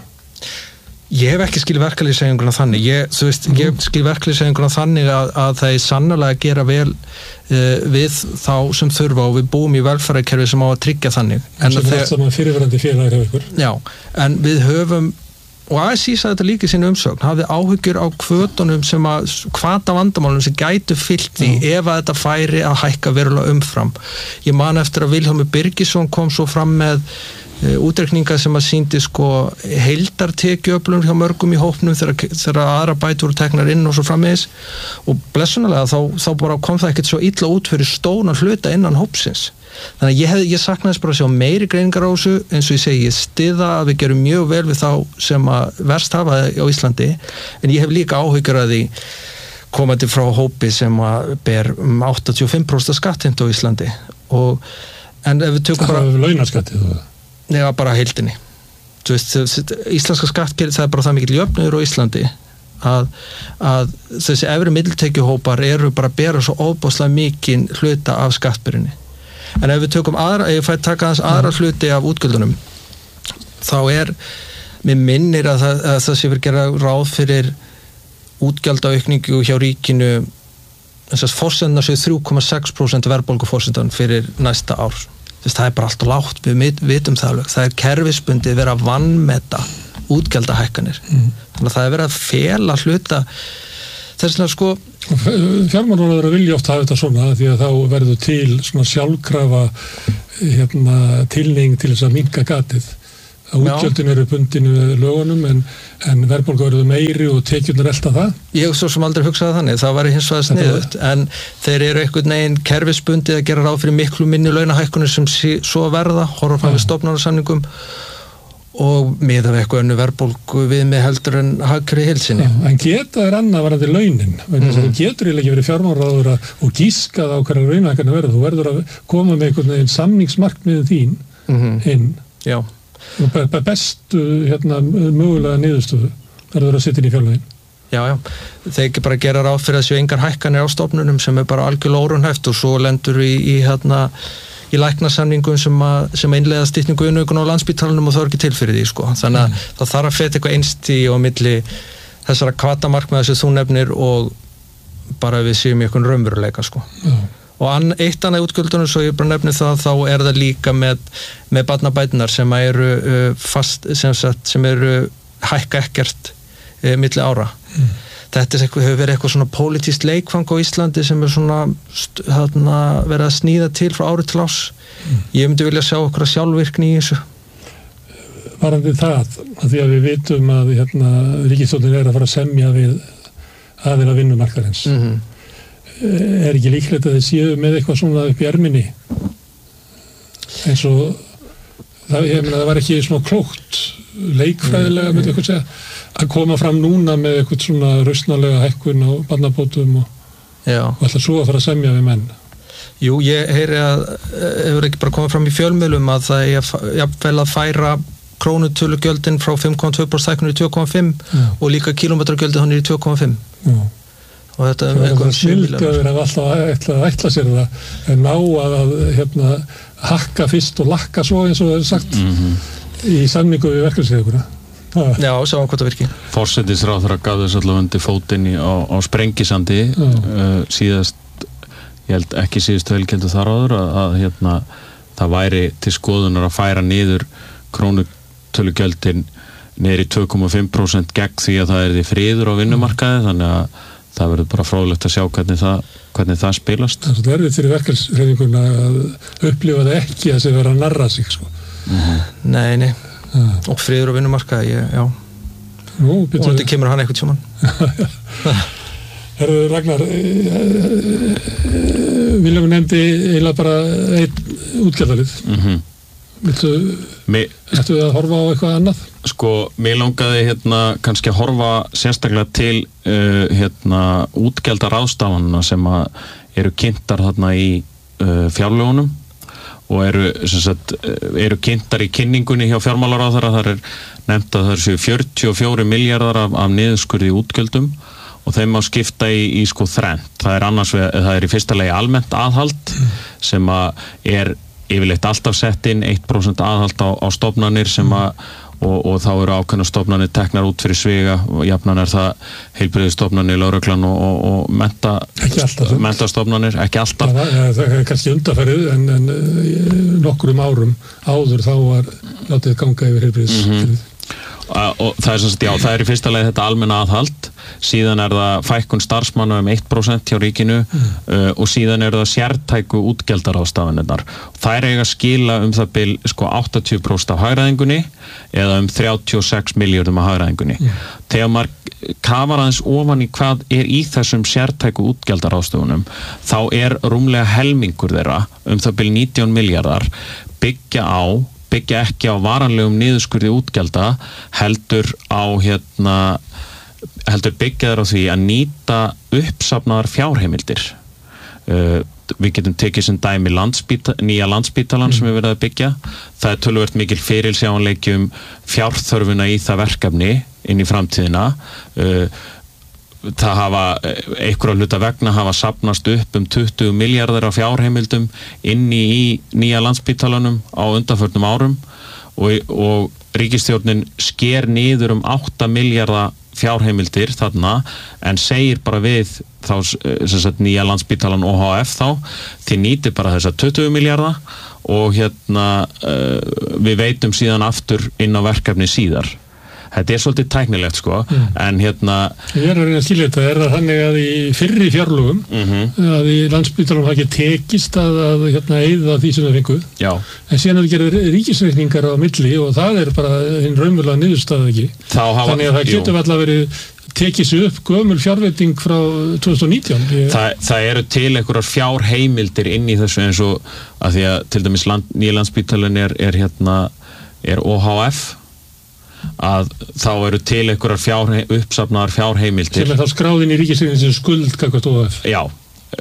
Ég hef ekki skil verkalýðshreyfinguna þannig. Ég, þú veist, mm-hmm. ég skil verkalýðshreyfinguna þannig að, að það er sannarlega að gera vel uh, við þá sem þurfa og við búum í velferðarkerfi sem á að tryggja þannig. En sem er allt saman fyrirverandi félagir hjá ykkur. Já, en við höfum og A S I sagði þetta líka í sinni umsögn hafði áhyggjur á hvötunum sem að hvata vandamálum sem gætu fyllt því mm. ef að þetta færi að hækka verulega umfram. Ég man eftir að Vilhjálmur Birgisson kom svo fram með e, útreikninga sem að sýndi sko heildartekjuöflun hjá mörgum í hópnum þegar, þegar aðra bætur voru teknar inn og svo framvegis og blessunarlega þá, þá bara kom það ekkert svo illa út fyrir stóna hluta innan hópsins. Þannig að ég, hef, ég saknaðis bara að sjá meiri greiningar á þessu eins og ég segi, ég styða að við gerum mjög vel við þá sem að verst hafa á Íslandi en ég hef líka áhyggjur að því komandi frá hópi sem að ber um áttatíu og fimm prósent skattheimtu á Íslandi og en ef við tökum bara... Það er launaskattið þú? Nei, bara heildinni. Þú veist, íslenska skattkerfið það er bara það mikill jöfnuður á Íslandi að, að þessi efri middiltekjuhópar eru bara að bera svo óbáslega mikinn hluta af skattbyrjunni. En ef við tökum aðra, ef ég fæ taka aðeins aðra hluti af útgjöldunum þá er, mér minnir að það, að það sé fyrir gera ráð fyrir útgjaldaaukningu hjá ríkinu þess að forsendna sér þrjú komma sex prósent verðbólguforsendan fyrir næsta ár. Þess það er bara allt og lágt, við vitum það alveg. Það er kerfisbundið verið að vannmeta útgjaldahækkanir. Mm. Þannig að það er verið að fela hluta þess vegna sko fjármálaráðherra vilja oft hafa þetta svona því að þá verður til svona sjálfkrafa hérna tilning til þess að minnka gatið að útgjöldin eru bundin við lögunum en, en verðbólga verður meiri og tekjurnar elta það. Ég svo sem aldrei hugsaði þannig, það var hins vegar sniðugt en þeir eru einhvern veginn kerfisbundið að gera ráð fyrir miklu minni launahækkunir sem svo verða, horfa fram við stofnanasamningum og miða við eitthvað önnu verðbólgu við með heldur en hagkerfi í heild sinni. Já, en geta er annað varandi launin, vegna þess að þú getur eiginlega ekki verið fjármálaráður og gískað á hverja launahækkanir verður, þú verður að koma með einhvern veginn samningsmarkmiðið þín mm-hmm. inn. Já. Og bestu hérna, mögulega niðurstöðu verður að setja inn í fjárlögin. Já, já. Þeir ekki bara gera ráð fyrir þessu engar hækkanir á stofnunum sem er bara algjörlega óraunhæft og svo lendur í, í hérna í læknasamningum sem að, sem að innleiða stytningu innaugun á Landspítalanum og það er ekki til fyrir því sko. Þannig að mm. það þarf að feta eitthvað einst í og milli þessara hvatamarkmiða sem þú nefnir og bara við séum í eitthvað raunveruleika sko. Mm. Og an, eitt annað útgjöldunum svo ég bara nefni það þá er það líka með, með barnabætunar sem eru uh, fast sem, sagt, sem eru hækka ekkert uh, milli ára. Mm. Þetta er eitthvað, hefur verið eitthvað svona pólitískt leikfang á Íslandi sem er svona þarna, verið að sníða til frá ári til ás. Mm. Ég myndi vilja sjá okkur að sjálfvirkni í þessu. Varandi það, að því að við vitum að hérna, ríkisstjórnin er að fara að semja við aðila vinnumarkaðarins. Mm-hmm. Er ekki líklegt að þið séu með eitthvað svona upp í erminni? Eins og það, ég meina, það var ekki svona klókt leikfræðilega, myndi eitthvað segja, að koma fram núna með eitthvað svona rausnalega hækkun á barnabótum og, og alltaf svo að fara að semja við menn. Jú, ég heyri að hefur ekki bara komið fram í fjölmiðlum að það er jafnvel að færa krónutölugjöldin frá fimm komma tvö prósent hækkun í tvö komma fimm og líka kílómetragjöldin hann er í tvö komma fimm. Já. Og þetta er eitthvað snildi að vera alltaf ætla að ætla sér það en ná að, að hérna, hakka fyrst og lakka svo eins og það er sagt mm-hmm. í samningu við verkefnisleikurna. Já, sjáum hvað það virki. Forsætisráðherra gaf þess allavega undir fótinn á, á Sprengisandi uh, síðast, ég held ekki síðust velkendu þar áður að, að hérna, það væri til skoðunar að færa niður krónutölugjöldin niður í tvö komma fimm prósent gegn því að það er því friður á vinnumarkaði þannig að það verður bara fróðlegt að sjá hvernig það, hvernig það spilast. Það er svo erfitt fyrir verkefnishreyfinguna að upplifa það ekki að það vera að narra sig sko. Mm-hmm. Nei, nei. Ja. Og friður á vinnumarkaði, ég, já. Nú, og þetta kemur hann eitthvað tjóman. Herðu Ragnar, Viljum nefndi eiginlega bara einn útgjaldalið. Mm-hmm. Viltu, Mi- ættu við að horfa á eitthvað annað? Sko, mér langaði hérna kannski að horfa sérstaklega til uh, hérna útgjaldaráðstafanna sem að eru kynntar þarna í uh, fjárlögunum og eru, sem sagt, eru kynntar í kynningunni hjá fjármálaráðherra. Það er nefnt að það eru fjörutíu og fjórir milljarðar af, af niðurskurði útgjöldum og þeim má skipta í, í sko þrennt. Það er annars, það er í fyrsta lagi almennt aðhald sem að er yfirleitt alltaf sett inn eitt prósent aðhald á, á stofnanir sem að og, og þá eru ákveðna stofnanir teknar út fyrir sviga og jafnan er það heilbrigðisstofnanir, lögreglan og, og, og menta, mentastofnanir, ekki alltaf. Það, ja, það er kannski undanfarið en, en nokkrum árum áður þá var látið ganga yfir heilbrigðis. Mm-hmm. Og það er, sagt, já, það er í fyrsta lagi þetta almenna aðhald, síðan er það fækkun starfsmanna um eitt prósent hjá ríkinu mm. uh, og síðan er það sértæku útgjaldaráðstafanirnar. Það er eiga að skila um það bil sko, áttatíu prósent af hagræðingunni eða um þrjátíu og sex milljörðum af hagræðingunni. Mm. Þegar maður kafar aðeins ofan í hvað er í þessum sértæku útgjaldaráðstafunum, þá er rúmlega helmingur þeirra um það bil nítján milljarðar byggja á byggja ekki á varanlegum niðurskurði útgjalda heldur á hérna heldur byggja þær á því að nýta uppsafnaðar fjárheimildir. Uh, við getum tekið sem dæmi landspíta, nýja landspítalan mm. sem við verðum að byggja. Það er töluvert mikil fyrirsjáanleiki um fjárþörfuna í það verkefni inn í framtíðina. Uh, það hafa einhverja hluta vegna hafa safnast upp um tuttugu milljarðar af fjárheimildum inni í nýja landspítalanum á undanförnum árum og, og ríkisstjórnin sker niður um átta milljarða fjárheimildir þarna en segir bara við þá sem sagt nýja landspítalan O H F þá þið nýtir bara þessa tuttugu milljarða og hérna uh, við veitum síðan aftur inn á verkefni síðar. þetta er svolítið tæknilegt sko, mm. en hérna ég er að reyna að skilja þetta, er það þannig að í fyrri fjárlögum mm-hmm. að í Landspítalanum það ekki tekist að, að hérna eyða því sem það fengu Já. En síðan er gerð ríkisreikningar á milli og það er bara hinn raunverulega niðurstaða ekki hafa, þannig að það getur alltaf verið tekið sér upp gömul fjárveiting frá tvö þúsund og nítján ég... Þa, það eru til einhverjar fjárheimildir inn í þessu eins og að því að til dæmis land, nýja Landspítalinn er, er hérna er O H F að þá eru til einhverjar fjár, uppsafnaðar fjárheimildir sem er þá skráðin í ríkisreikning sem skuld gagnvart O H F Já,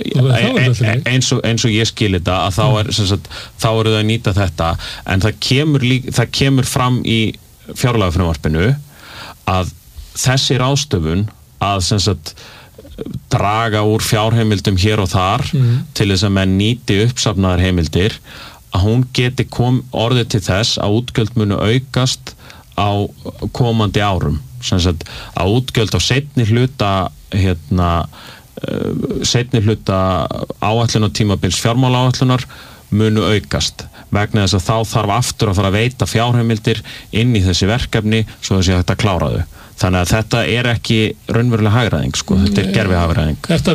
e, eins, og, eins og ég skil þetta að þá, er, sagt, þá eru þau að nýta þetta en það kemur, lík, það kemur fram í fjárlagafrumvarpinu að þessi ráðstöfun að sem sagt draga úr fjárheimildum hér og þar mm. til þess að menn nýti uppsafnaðar heimildir að hún geti kom, orðið til þess að útgjöld munu aukast á komandi árum sem sagt að útgjöld á seinni hluta hérna uh, seinni hluta áætlun og tímabils fjármálaáætlunar munu aukast vegna þess að þá þarf aftur að fara að veita fjárheimildir inn í þessi verkefni svo þessi hægt að klára þau þannig að þetta er ekki raunverulega hagræðing sko, þetta er gerfihagræðing Þetta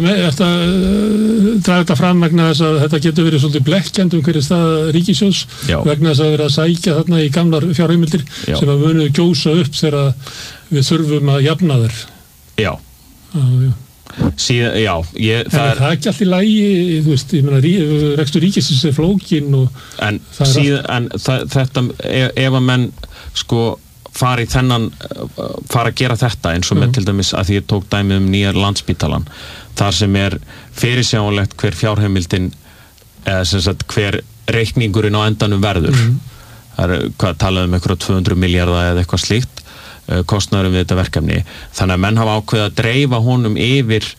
uh, draga þetta fram vegna þess að þetta getur verið svolítið blekkjandi um hverju stað ríkissjóðs vegna þess að vera að sækja þarna í gamlar fjárheimildir Já. Sem að munu gjósa upp þegar við þurfum að jafna þær Já, ah, já. Síðan, já ég, það, er, það er ekki allt í lagi þú veist, ég meina, rí, rekstur ríkisins er flókin og en, síðan, en það, þetta, ef, ef að menn sko fara í þennan fara að gera þetta eins og með mm. til dæmis að því ég tók dæmi um nýja Landspítalan þar sem er fyrirsjáanlegt hver fjárheimildin eða sem sagt hver reikningurinn á endanum verður mm. það er hvað talað um eitthvað tvö hundruð milljarða eða eitthvað slíkt kostnaðurum við þetta verkefni þannig að menn hafa ákveðið að dreifa honum yfir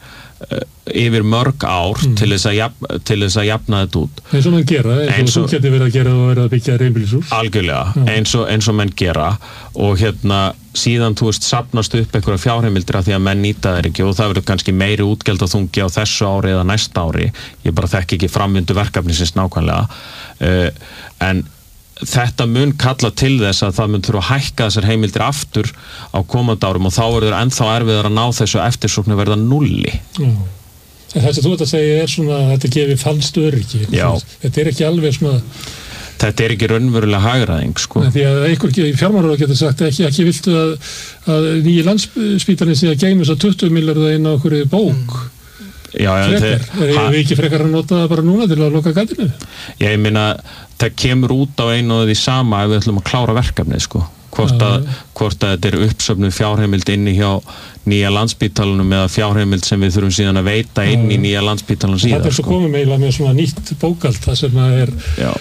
yfir mörg ár mm. til þess að jafna, til þess að jafna þetta út eins og menn gera, eins, eins og þú getur verið að gera og verið að byggja reynbýlishús algjörlega, eins og, eins og menn gera og hérna síðan þú veist sapnast upp einhverja fjárheimildir af því að menn nýta þeir ekki og það verður kannski meiri útgjöld að þungi á þessu ári eða næsta ári ég bara þekki ekki framvindu verkefnisins nákvæmlega uh, en þetta mun kalla til þess að það mun þurfa að hækka þessar heimildir aftur á komandi árum og þá verður ennþá erfiðar að ná þessu eftirsóknu verða nulli. Mm. Það sem þú ert að segja er svona að þetta gefi falskt öryggi. Þetta er ekki alveg svona... Þetta er ekki raunverulega hagræðing, sko. Því að einhver fjármálaráð getur sagt ekki, ekki viltu að, að nýji Landspítalinn sé að geyma þess að tuttugu milljarða inn á okkur bók. Mm. Já, já, frekar, er við ekki frekar að nota það bara núna til að loka gatinu? Já, ég meina, það kemur út á einu og því sama ef við ætlum að klára verkefnið, sko. Hvort að, hvort að þetta er uppsöfnuð fjárheimild inni hjá nýja Landspítalanum eða fjárheimild sem við þurfum síðan að veita inn í nýja Landspítalan síðan. Það er svo sko. komið meila með svona nýtt bókald, það sem er,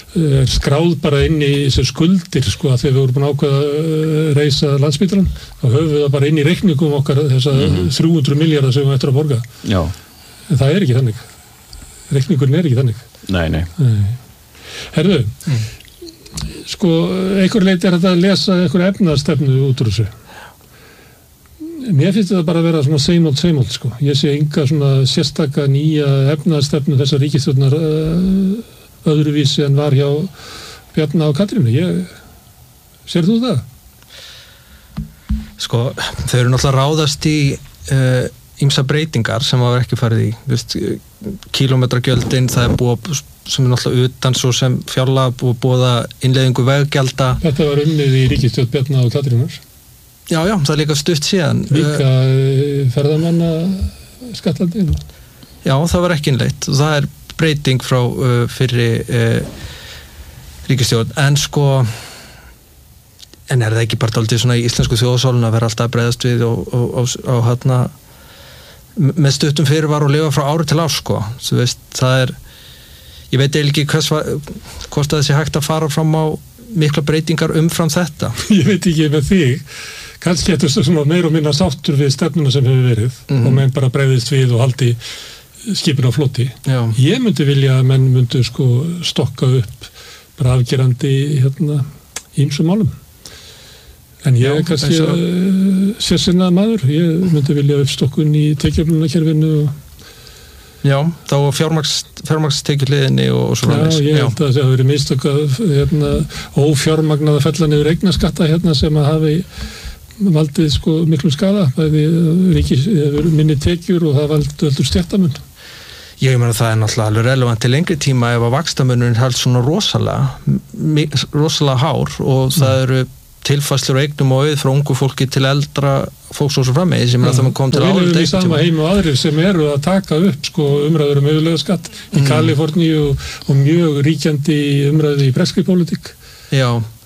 er skráð bara inn í þessu skuldir, sko, að þegar við vorum búin ákveða að reisa Landspítalan, þá höfum við það bara inn í reikningum okkar þessa mm-hmm. þrjú hundruð milljarða sem við ættum að borga. Já. En það er ekki þannig. Reikningurinn er ekki þannig. Nei, nei. nei. Herðu, mm. sko, einhver leiti er þetta að lesa einhver efnaðarstefnu út úr þessu. Mér finnst þetta bara að vera svona seimóld, seimóld, sko. Ég sé enga svona sérstaka nýja efnaðarstefnu þessar ríkisstjórnar uh, öðruvísi en var hjá Bjarna og Katrínu. Ég, sér þú það? Sko, þau eru náttúrulega ráðast í... Uh, ýmsa breytingar sem var ekki farið í Vist, kílómetragjöldin það er búið sem er náttúrulega utan svo sem fjárlaga búið búið að innleiðingu veggjalda. Þetta var unnið í ríkisstjórn Bjarna og Katrínar. Já, já, það er líka stutt síðan. Líka ferðamanna skatlandinu. Já, það var ekki innleitt og það er breyting frá uh, fyrri uh, ríkisstjórn en sko en er það ekki bara dálítið svona í íslensku þjóðsálun að vera alltaf að bregðast við og, og, og, og hérna með stuttum fyrir var og lifa frá ári til árs sko, þú veist, það er ég veit eiginlega ekki hvers hvort það sé hægt að fara fram á mikla breytingar umfram þetta. Ég veit ekki með þig, kannski þetta er svona meir og minna sáttur við stefnuna sem hefur verið mm-hmm. og menn bara bregðist við og haldi skipin á floti. Já. Ég myndi vilja að menn myndi sko stokka upp bara afgerandi hérna ýmsum málum. En ég er kannski uh, sérsinnað maður, ég myndi vilja uppstokkun í tekjuöflunarkerfinu. Já, þá fjármagnstekjuhliðinni og svona. Já, ég held að það hafi verið mistökkað hérna, ófjármagnaða fella niður eignaskatta hérna sem að hafi valdið sko miklu skada, bæði ríkis minni tekjur og það valdur stjættamun. Ég meina það er náttúrulega alveg relevant til lengri tíma ef að vaxtamunurinn held svona rosalega, rosalega hár og það eru tilfærslur og eignum og auð frá ungu fólki til eldra fólks og svo framvegis, ég meina það maður kom til áður. Og við erum í sama heim og aðrir sem eru að taka upp sko umræður um auðlegðarskatt í mm. Kaliforníu og, og mjög ríkjandi umræðu í breskri pólitík. Já,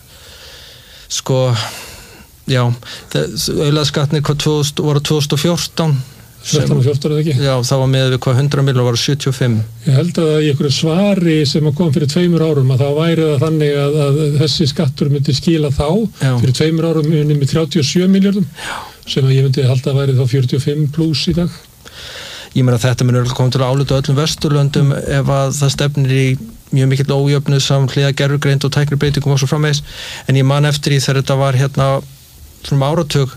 sko, já, auðlegðarskattin voru tvö þúsund og fjórtán. þrettán og fjórtán eða ekki? Já, það var með við hvað hundrað milljón var sjötíu og fimm. Ég held að í einhverju svari sem kom fyrir tveimur árum að þá væri það þannig að, að þessi skattur myndi skila þá Já. fyrir tveimur árum með þrjátíu og sjö milljörðum sem ég myndi halda að væri þá fjörutíu og fimm pluss í dag. Ég meina að þetta myndi koma til að álita öllum Vesturlöndum ef að það stefnir í mjög mikill ójöfnuð samhliða gervigreind og tæknibreytingum og svo framvegis, en ég man eftir í þegar þetta var hérna svona áratug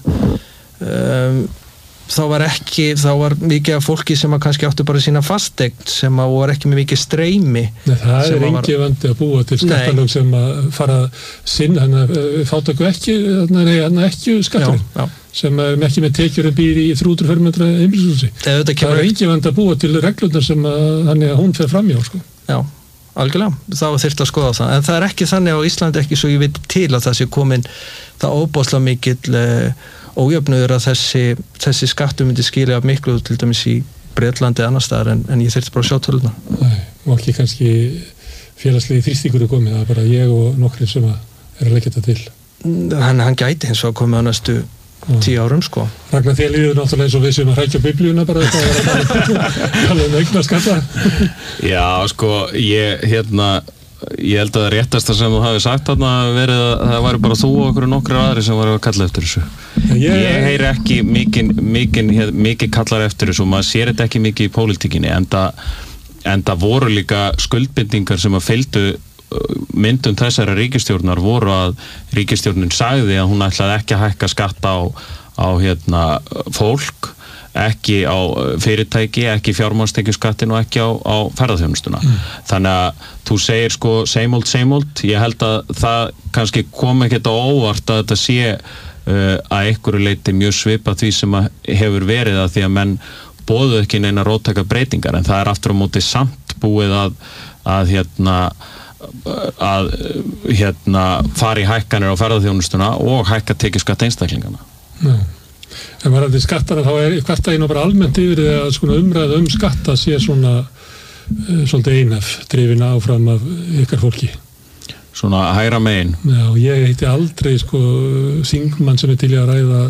um, þá var ekki, þá var mikið af fólki sem að kannski áttu bara sína fasteign sem að voru ekki með mikið streymi. Nei, það er engi vandi að búa til skattalög sem að fara sinn, hann að fátæku ekki, hann að ekki skatturinn, já, já. sem að ekki með tekjur en býr í þrjú hundruð fermetra einbýlishúsi. Það er engi vandi að búa til reglurnar sem að, hann að hún fer fram hjá, sko. Já, algjörlega, þá þyrfti að skoða það, en það er ekki þannig á Íslandi ekki svo ég veit til að það sé komin það óbáslega mikill ójöfnuður að þessi, þessi skattu myndi skilja af miklu til dæmis í Bretlandi eða annar staðar en, en ég þyrfti bara að sjá töluna. Nei, og ekki kannski félagslegi þrýstingur er komið, það er bara ég og nokkrir sem er að leggja þetta til. Hann, hann gæti hins vegar komið á næstu tíu árum sko. Ragnar, þér líður náttúrulega eins og við sem að hrækja biblíuna bara þetta að tala um eigna skatta. Já, sko, ég hérna ég held að það réttasta sem þú hafi sagt þarna verið að það væri bara þú og okkur og nokkru aðri sem var að kalla eftir þessu. Ég, ég heyri ekki mikið, mikið, mikið kallar eftir þessu og maður sér þetta ekki mikið í pólitíkinni en það, en það voru líka skuldbindingar sem að fylgdu myndum þessara ríkisstjórnar voru að ríkisstjórnin sagði að hún ætlaði ekki að hækka skatta á, á hérna, fólk ekki á fyrirtæki, ekki fjármagnstekjuskattin og ekki á, á ferðaþjónustuna. Mm. Þannig að þú segir sko same old, same old, ég held að það kannski kom ekkert á óvart að þetta sé uh, að einhverju leyti mjög svipað því sem að hefur verið að því að menn boðuðu ekki neina róttæka breytingar en það er aftur á móti samt búið að, að hérna að hérna fara í hækkanir á ferðaþjónustuna og hækka tekjuskatt einstaklingana. Mm. En varðandi skattana þá er kvarta einu bara almennt yfir því að svona umræða um skatta sé svona uh, svolítið einhaf drifin áfram af ykkar fólki. Svona hægra megin. Já, ég heiti aldrei sko þingmann sem er til í að ræða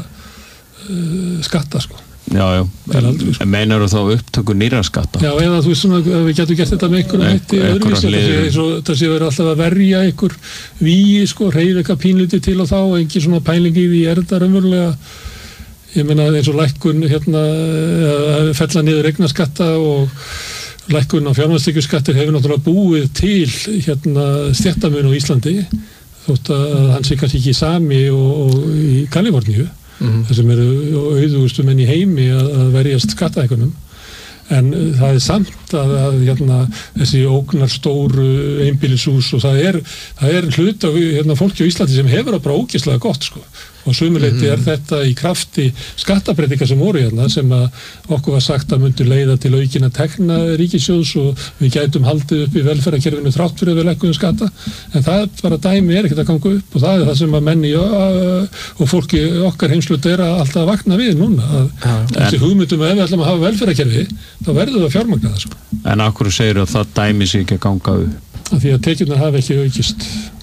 uh, skatta sko. Já, já. Aldrei, sko. Meinar þú þá upptöku nýra skatta? Já, eða þú veist svona að við getum gert þetta með einhverja hætti öðruvísi. Það sé verið alltaf að verja einhver víi sko, reyða eitthvað pínlítið til og þá og engin svona pæling í því er þetta raunverulega. Ég meina eins og lækkun hérna að fella niður eignaskatta og lækkun á fjármagnstekjuskattir hefur náttúrulega búið til hérna stéttamun á Íslandi þótt að hann sé kannski ekki sami og, og í Kaliforníu mm-hmm. þar sem eru auðugustu menn í heimi að, að verjast skattahækkunum en það er samt að, að hérna, þessi ógnar stóru einbýlishús og það er, það er hlut af hérna, fólki á Íslandi sem hefur að bara ógeðslega gott sko og sumuleyti mm. er þetta í krafti skattabreitingar sem voru hérna sem að okkur var sagt að myndu leiða til aukina tekna ríkissjóðs og við gætum haldið upp í velferðarkerfinu þrátt fyrir að við leggjum skatta en það bara dæmi er ekkert að ganga upp og það er það sem að menni og fólki okkar heimsluta er að alltaf að vakna við núna að ja, þessi hugmyndum að ef við ætlum að hafa velferðarkerfi þá verður það að fjármagna það sko. En af hverju segir að það dæmi sig ekki að ganga upp? Af því að tekjurnar hafa ekki aukist.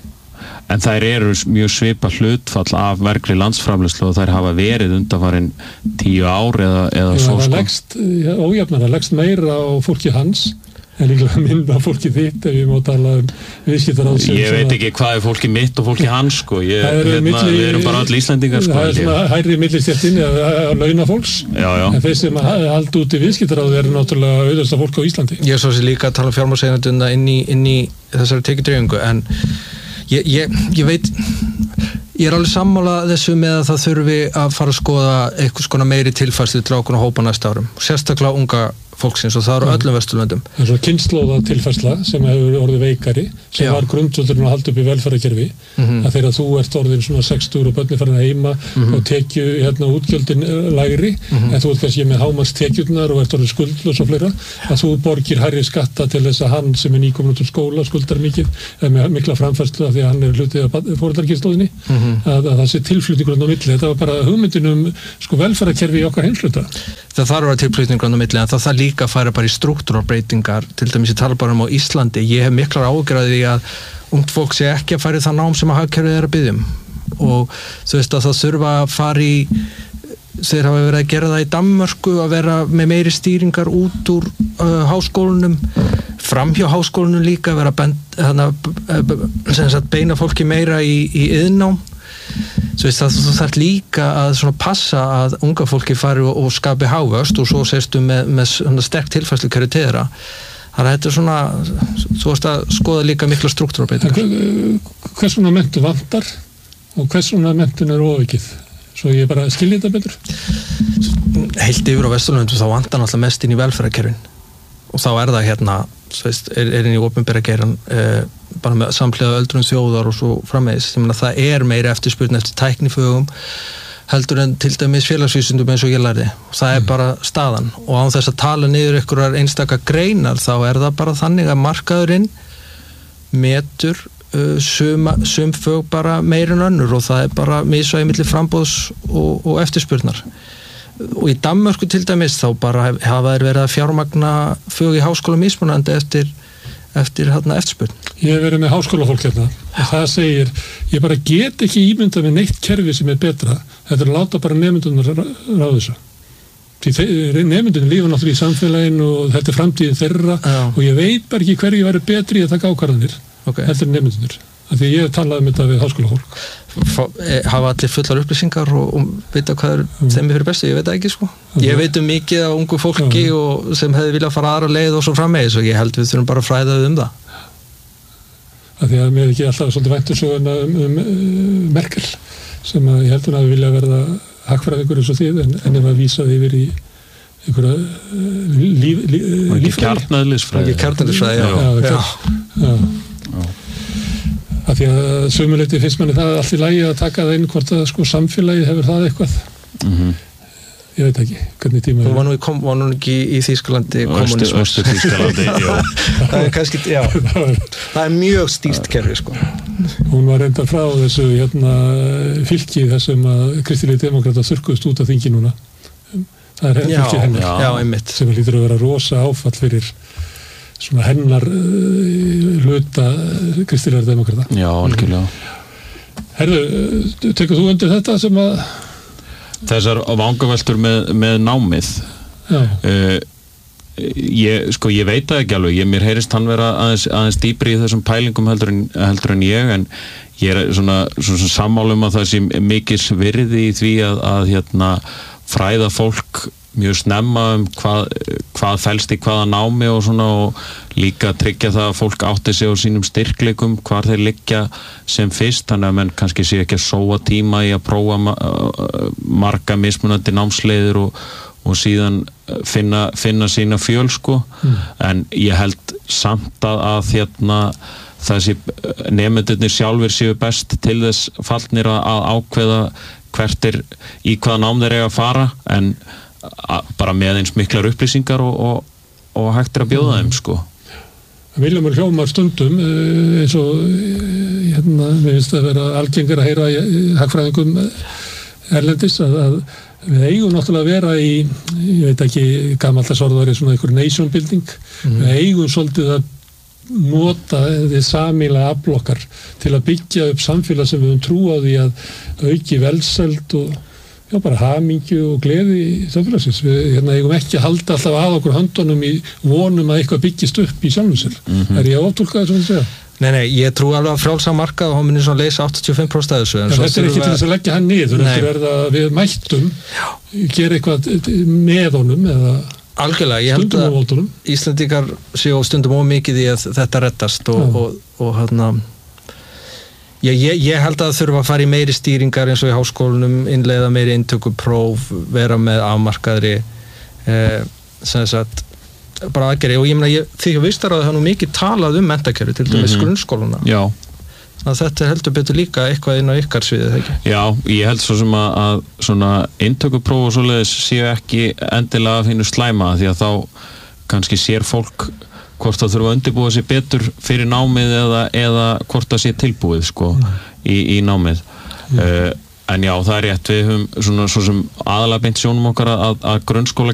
En þær eru mjög svipa hlutfall af verkli landsframleiðslu og þær hafa verið undanfarin tíu ár eða, eða Já, svo sko. Leggst, ójafnar, það leggst meira á fólki hans en líklega minna fólki þitt ef ég má tala um viðskiptaráð. Ég veit ekki hvað er fólki mitt og fólki hans sko. Ég, hérna, milli, við erum bara allir Íslendingar sko. Það er svona hærri millistjættin að launa fólks já, já. En þeir sem haldi út í viðskiptaráð eru náttúrulega auðvitað fólk á Íslandi. Ég er svo sem líka að tala um fjármagnseigendurna inn í, inn í þessari tekjudreifingu en Ég, ég, ég veit, ég er alveg sammála þessu með að það þurfi að fara að skoða eitthvað skona meiri tilfærslu til ákveðna hópa næsta árum. Sérstaklega unga fólksins og það eru öllum Vesturlöndum. Það er svona kynslóða tilfærsla sem hefur orðið veikari sem Já. Var grundvöldurinn að halda upp í velferðarkerfi mm-hmm. að þegar þú ert orðin svona sextugur og börnin farin að heima mm-hmm. og tekju hérna útgjöldin lægri mm-hmm. en þú ert kannski með hámarkstekjurnar og ert orðin skuldlaus og fleira að þú borgir hærri skatta til þess að hann sem er nýkominn út úr skóla skuldar mikið með mikla framfærslu af því að hann er hlutið af foreldrarkynslóðinni mm-hmm. að, að það sé tilflutningur á milli. Þetta var bara hugmyndin um sko velferðarkerfi í okkar heimshluta. Það þarf að vera tilflutningur á milli en það þarf líka að fara bara í struktúrbreytingar, til dæmis ég tala bara um á Íslandi. Ég hef miklar áhyggjur af því að ungt fólk sé ekki að fara í það nám sem að hagkerfið er að biðja um og þú veist að það þurfa að fara í þeir hafa verið að gera það í Danmörku að vera með meiri stýringar út úr uh, háskólunum framhjá háskólunum líka vera bend, hana, sem sagt, beina fólki meira í, í iðnnám. Svo veist það þú þarf líka að svona passa að unga fólki fari og, og skapi hagvöxt og svo sérstu með, með svona sterk tilfærslukerfi til þeirra. Þannig að þetta er svona, þú veist að skoða líka mikla struktúrbreytingar. Hvers svona menntun vantar og hvers svona menntun er ofaukið? Svo ég bara skilji þetta betur. Heilt yfir á Vesturlöndum þá vantar náttúrulega mest inn í velferðarkerfin og þá er það hérna, þú veist, er, er inn í opinbera geirann eh, bara með samhliða öldrun þjóðar og svo framvegis. Ég meina það er meiri eftirspurn eftir tæknifögum heldur en til dæmis félagsvísindum eins og ég lærði. Það er mm. bara staðan og án þess að tala niður einhverjar einstaka greinar þá er það bara þannig að markaðurinn metur uh, sum, sum fög bara meir en önnur og það er bara misvægi milli framboðs og, og eftirspurnar. Og í Danmörku til dæmis þá bara hafa þeir verið að fjármagna fög í háskóla mismunandi eftir eftir hérna eftirspurn. Ég hef verið með háskólafólk hérna og það segir, ég bara get ekki ímynda með neitt kerfi sem er betra, þetta er að láta bara nemyndunum ráða þessu. Því nemyndunum lífa náttúrulega í samfélaginu og þetta er framtíðin þeirra Já. Og ég veit bara ekki hverju væri betri í að taka ákvarðanir, okay. Þetta er nemyndunir. Af því ég talaði um þetta við háskólafólk. Hafa allir fullar upplýsingar og, og vita hvað er mm. þeim fyrir bestu, ég veit það ekki sko. Okay. Ég veit um mikið af ungu fólki ja. Og sem hefði viljað fara aðra leið og svo framvegis og ég held við þurfum bara að fræða um það. Af því að mér ekki alltaf svolítið væntur svo um, um, um Merkel sem að ég held hún að vilja verða hagfræðingur eins og þið en, en ef að vísa þið yfir í einhverja uh, líf, líf, líffræði. Kjarnæðlisfræði. Kjarnæðlisfræði, já. já, já, já. já. Af því að sömuleyti finnst manni það allt í lagi að taka það inn hvort að sko samfélagi hefur það eitthvað. Mm-hmm. Ég veit ekki, hvernig tíma er. Þú var nú, kom, var nú ekki í Þýskalandi kommunism. Östu Þýskalandi, já. Það er kannski, já. Það er mjög stíft kerfi, sko. Hún var reyndar frá þessu hérna fylki þessum að kristilegi demokrata þurrkuðust út af þingi núna. Það er fylki hennar. Já, já, einmitt. Sem lítur að vera rosa áfall fyrir svona hennar uh, hluta kristilegar demokrata. Já, algjörlega. Herðu, tekur þú undir þetta sem að þessar vangaveltur með, með námið? Já. Uh, ég, sko, ég veit það ekki alveg. Ég, mér heyrist hann vera aðeins, aðeins dýpri í þessum pælingum heldur en, heldur en ég, en ég er svona, svona sammálum að það sé mikils virði í því að, að hérna, fræða fólk mjög snemma um hvað, hvað felst í hvaða námi og svona og líka tryggja það að fólk átti sig á sínum styrkleikum, hvar þeir liggja sem fyrst, þannig að menn kannski sé ekki að sóa tíma í að prófa ma marga mismunandi námsleiðir og, og síðan finna, finna sína fjöl sko, mm. en ég held samt að, að hérna þessi nemendurnir sjálfur séu best til þess fallnir að, að ákveða hvert er í hvaða nám þeir eiga að fara, en bara með eins miklar upplýsingar og, og, og hægt er að bjóða þeim sko. Viljámur hljómar stundum eins og hérna, mér finnst að vera algengar að heyra hagfræðingum erlendis að, að við eigum náttúrulega að vera í, ég veit ekki, gamaldags orðari svona einhver nation building, mm. við eigum svolítið að nota því samíla aflokkar til að byggja upp samfélag sem við höfum trú á því að auki velsæld og já, bara hamingju og gleði í samfélagsins. Við hérna, eigum ekki að halda alltaf að okkur höndunum í vonum að eitthvað byggist upp í sjálfum sér. Mm-hmm. Er ég að áttúlka það sem þú segja? Nei, nei, ég trú alveg að frjálsa markað og hún minni svona leysa áttatíu og fimm prósent af þessu. En þetta er ekki til þess að leggja hann niður, þetta er verið að við mættum gera eitthvað með honum eða algjörlega, ég held að Íslendingar séu stundum ómikið í að þetta reddast og, og, og, og hérna Ég, ég, ég held að það þurfa að fara í meiri stýringar eins og í háskólanum, innleiða meiri inntökupróf, vera með afmarkaðri eh, sem sagt bara aðgerði og ég meina, ég, því að vist er að það nú mikið talað um menntakerfi, til dæmis mm-hmm. grunnskóluna. Já. Að þetta heldur betur líka eitthvað inn á ykkar sviðið, þegar ekki? Já, ég held svo sem að, að svona inntökupróf og svoleiðis séu ekki endilega að finna slæma því að þá kannski sér fólk hvort það þurfa að undirbúa sig betur fyrir námið eða, eða hvort það sé tilbúið sko mm. í, í námið. Mm. Uh, en já, það er rétt, við höfum svona svo sem aðalega beint sjónum okkar að, að grunnskóla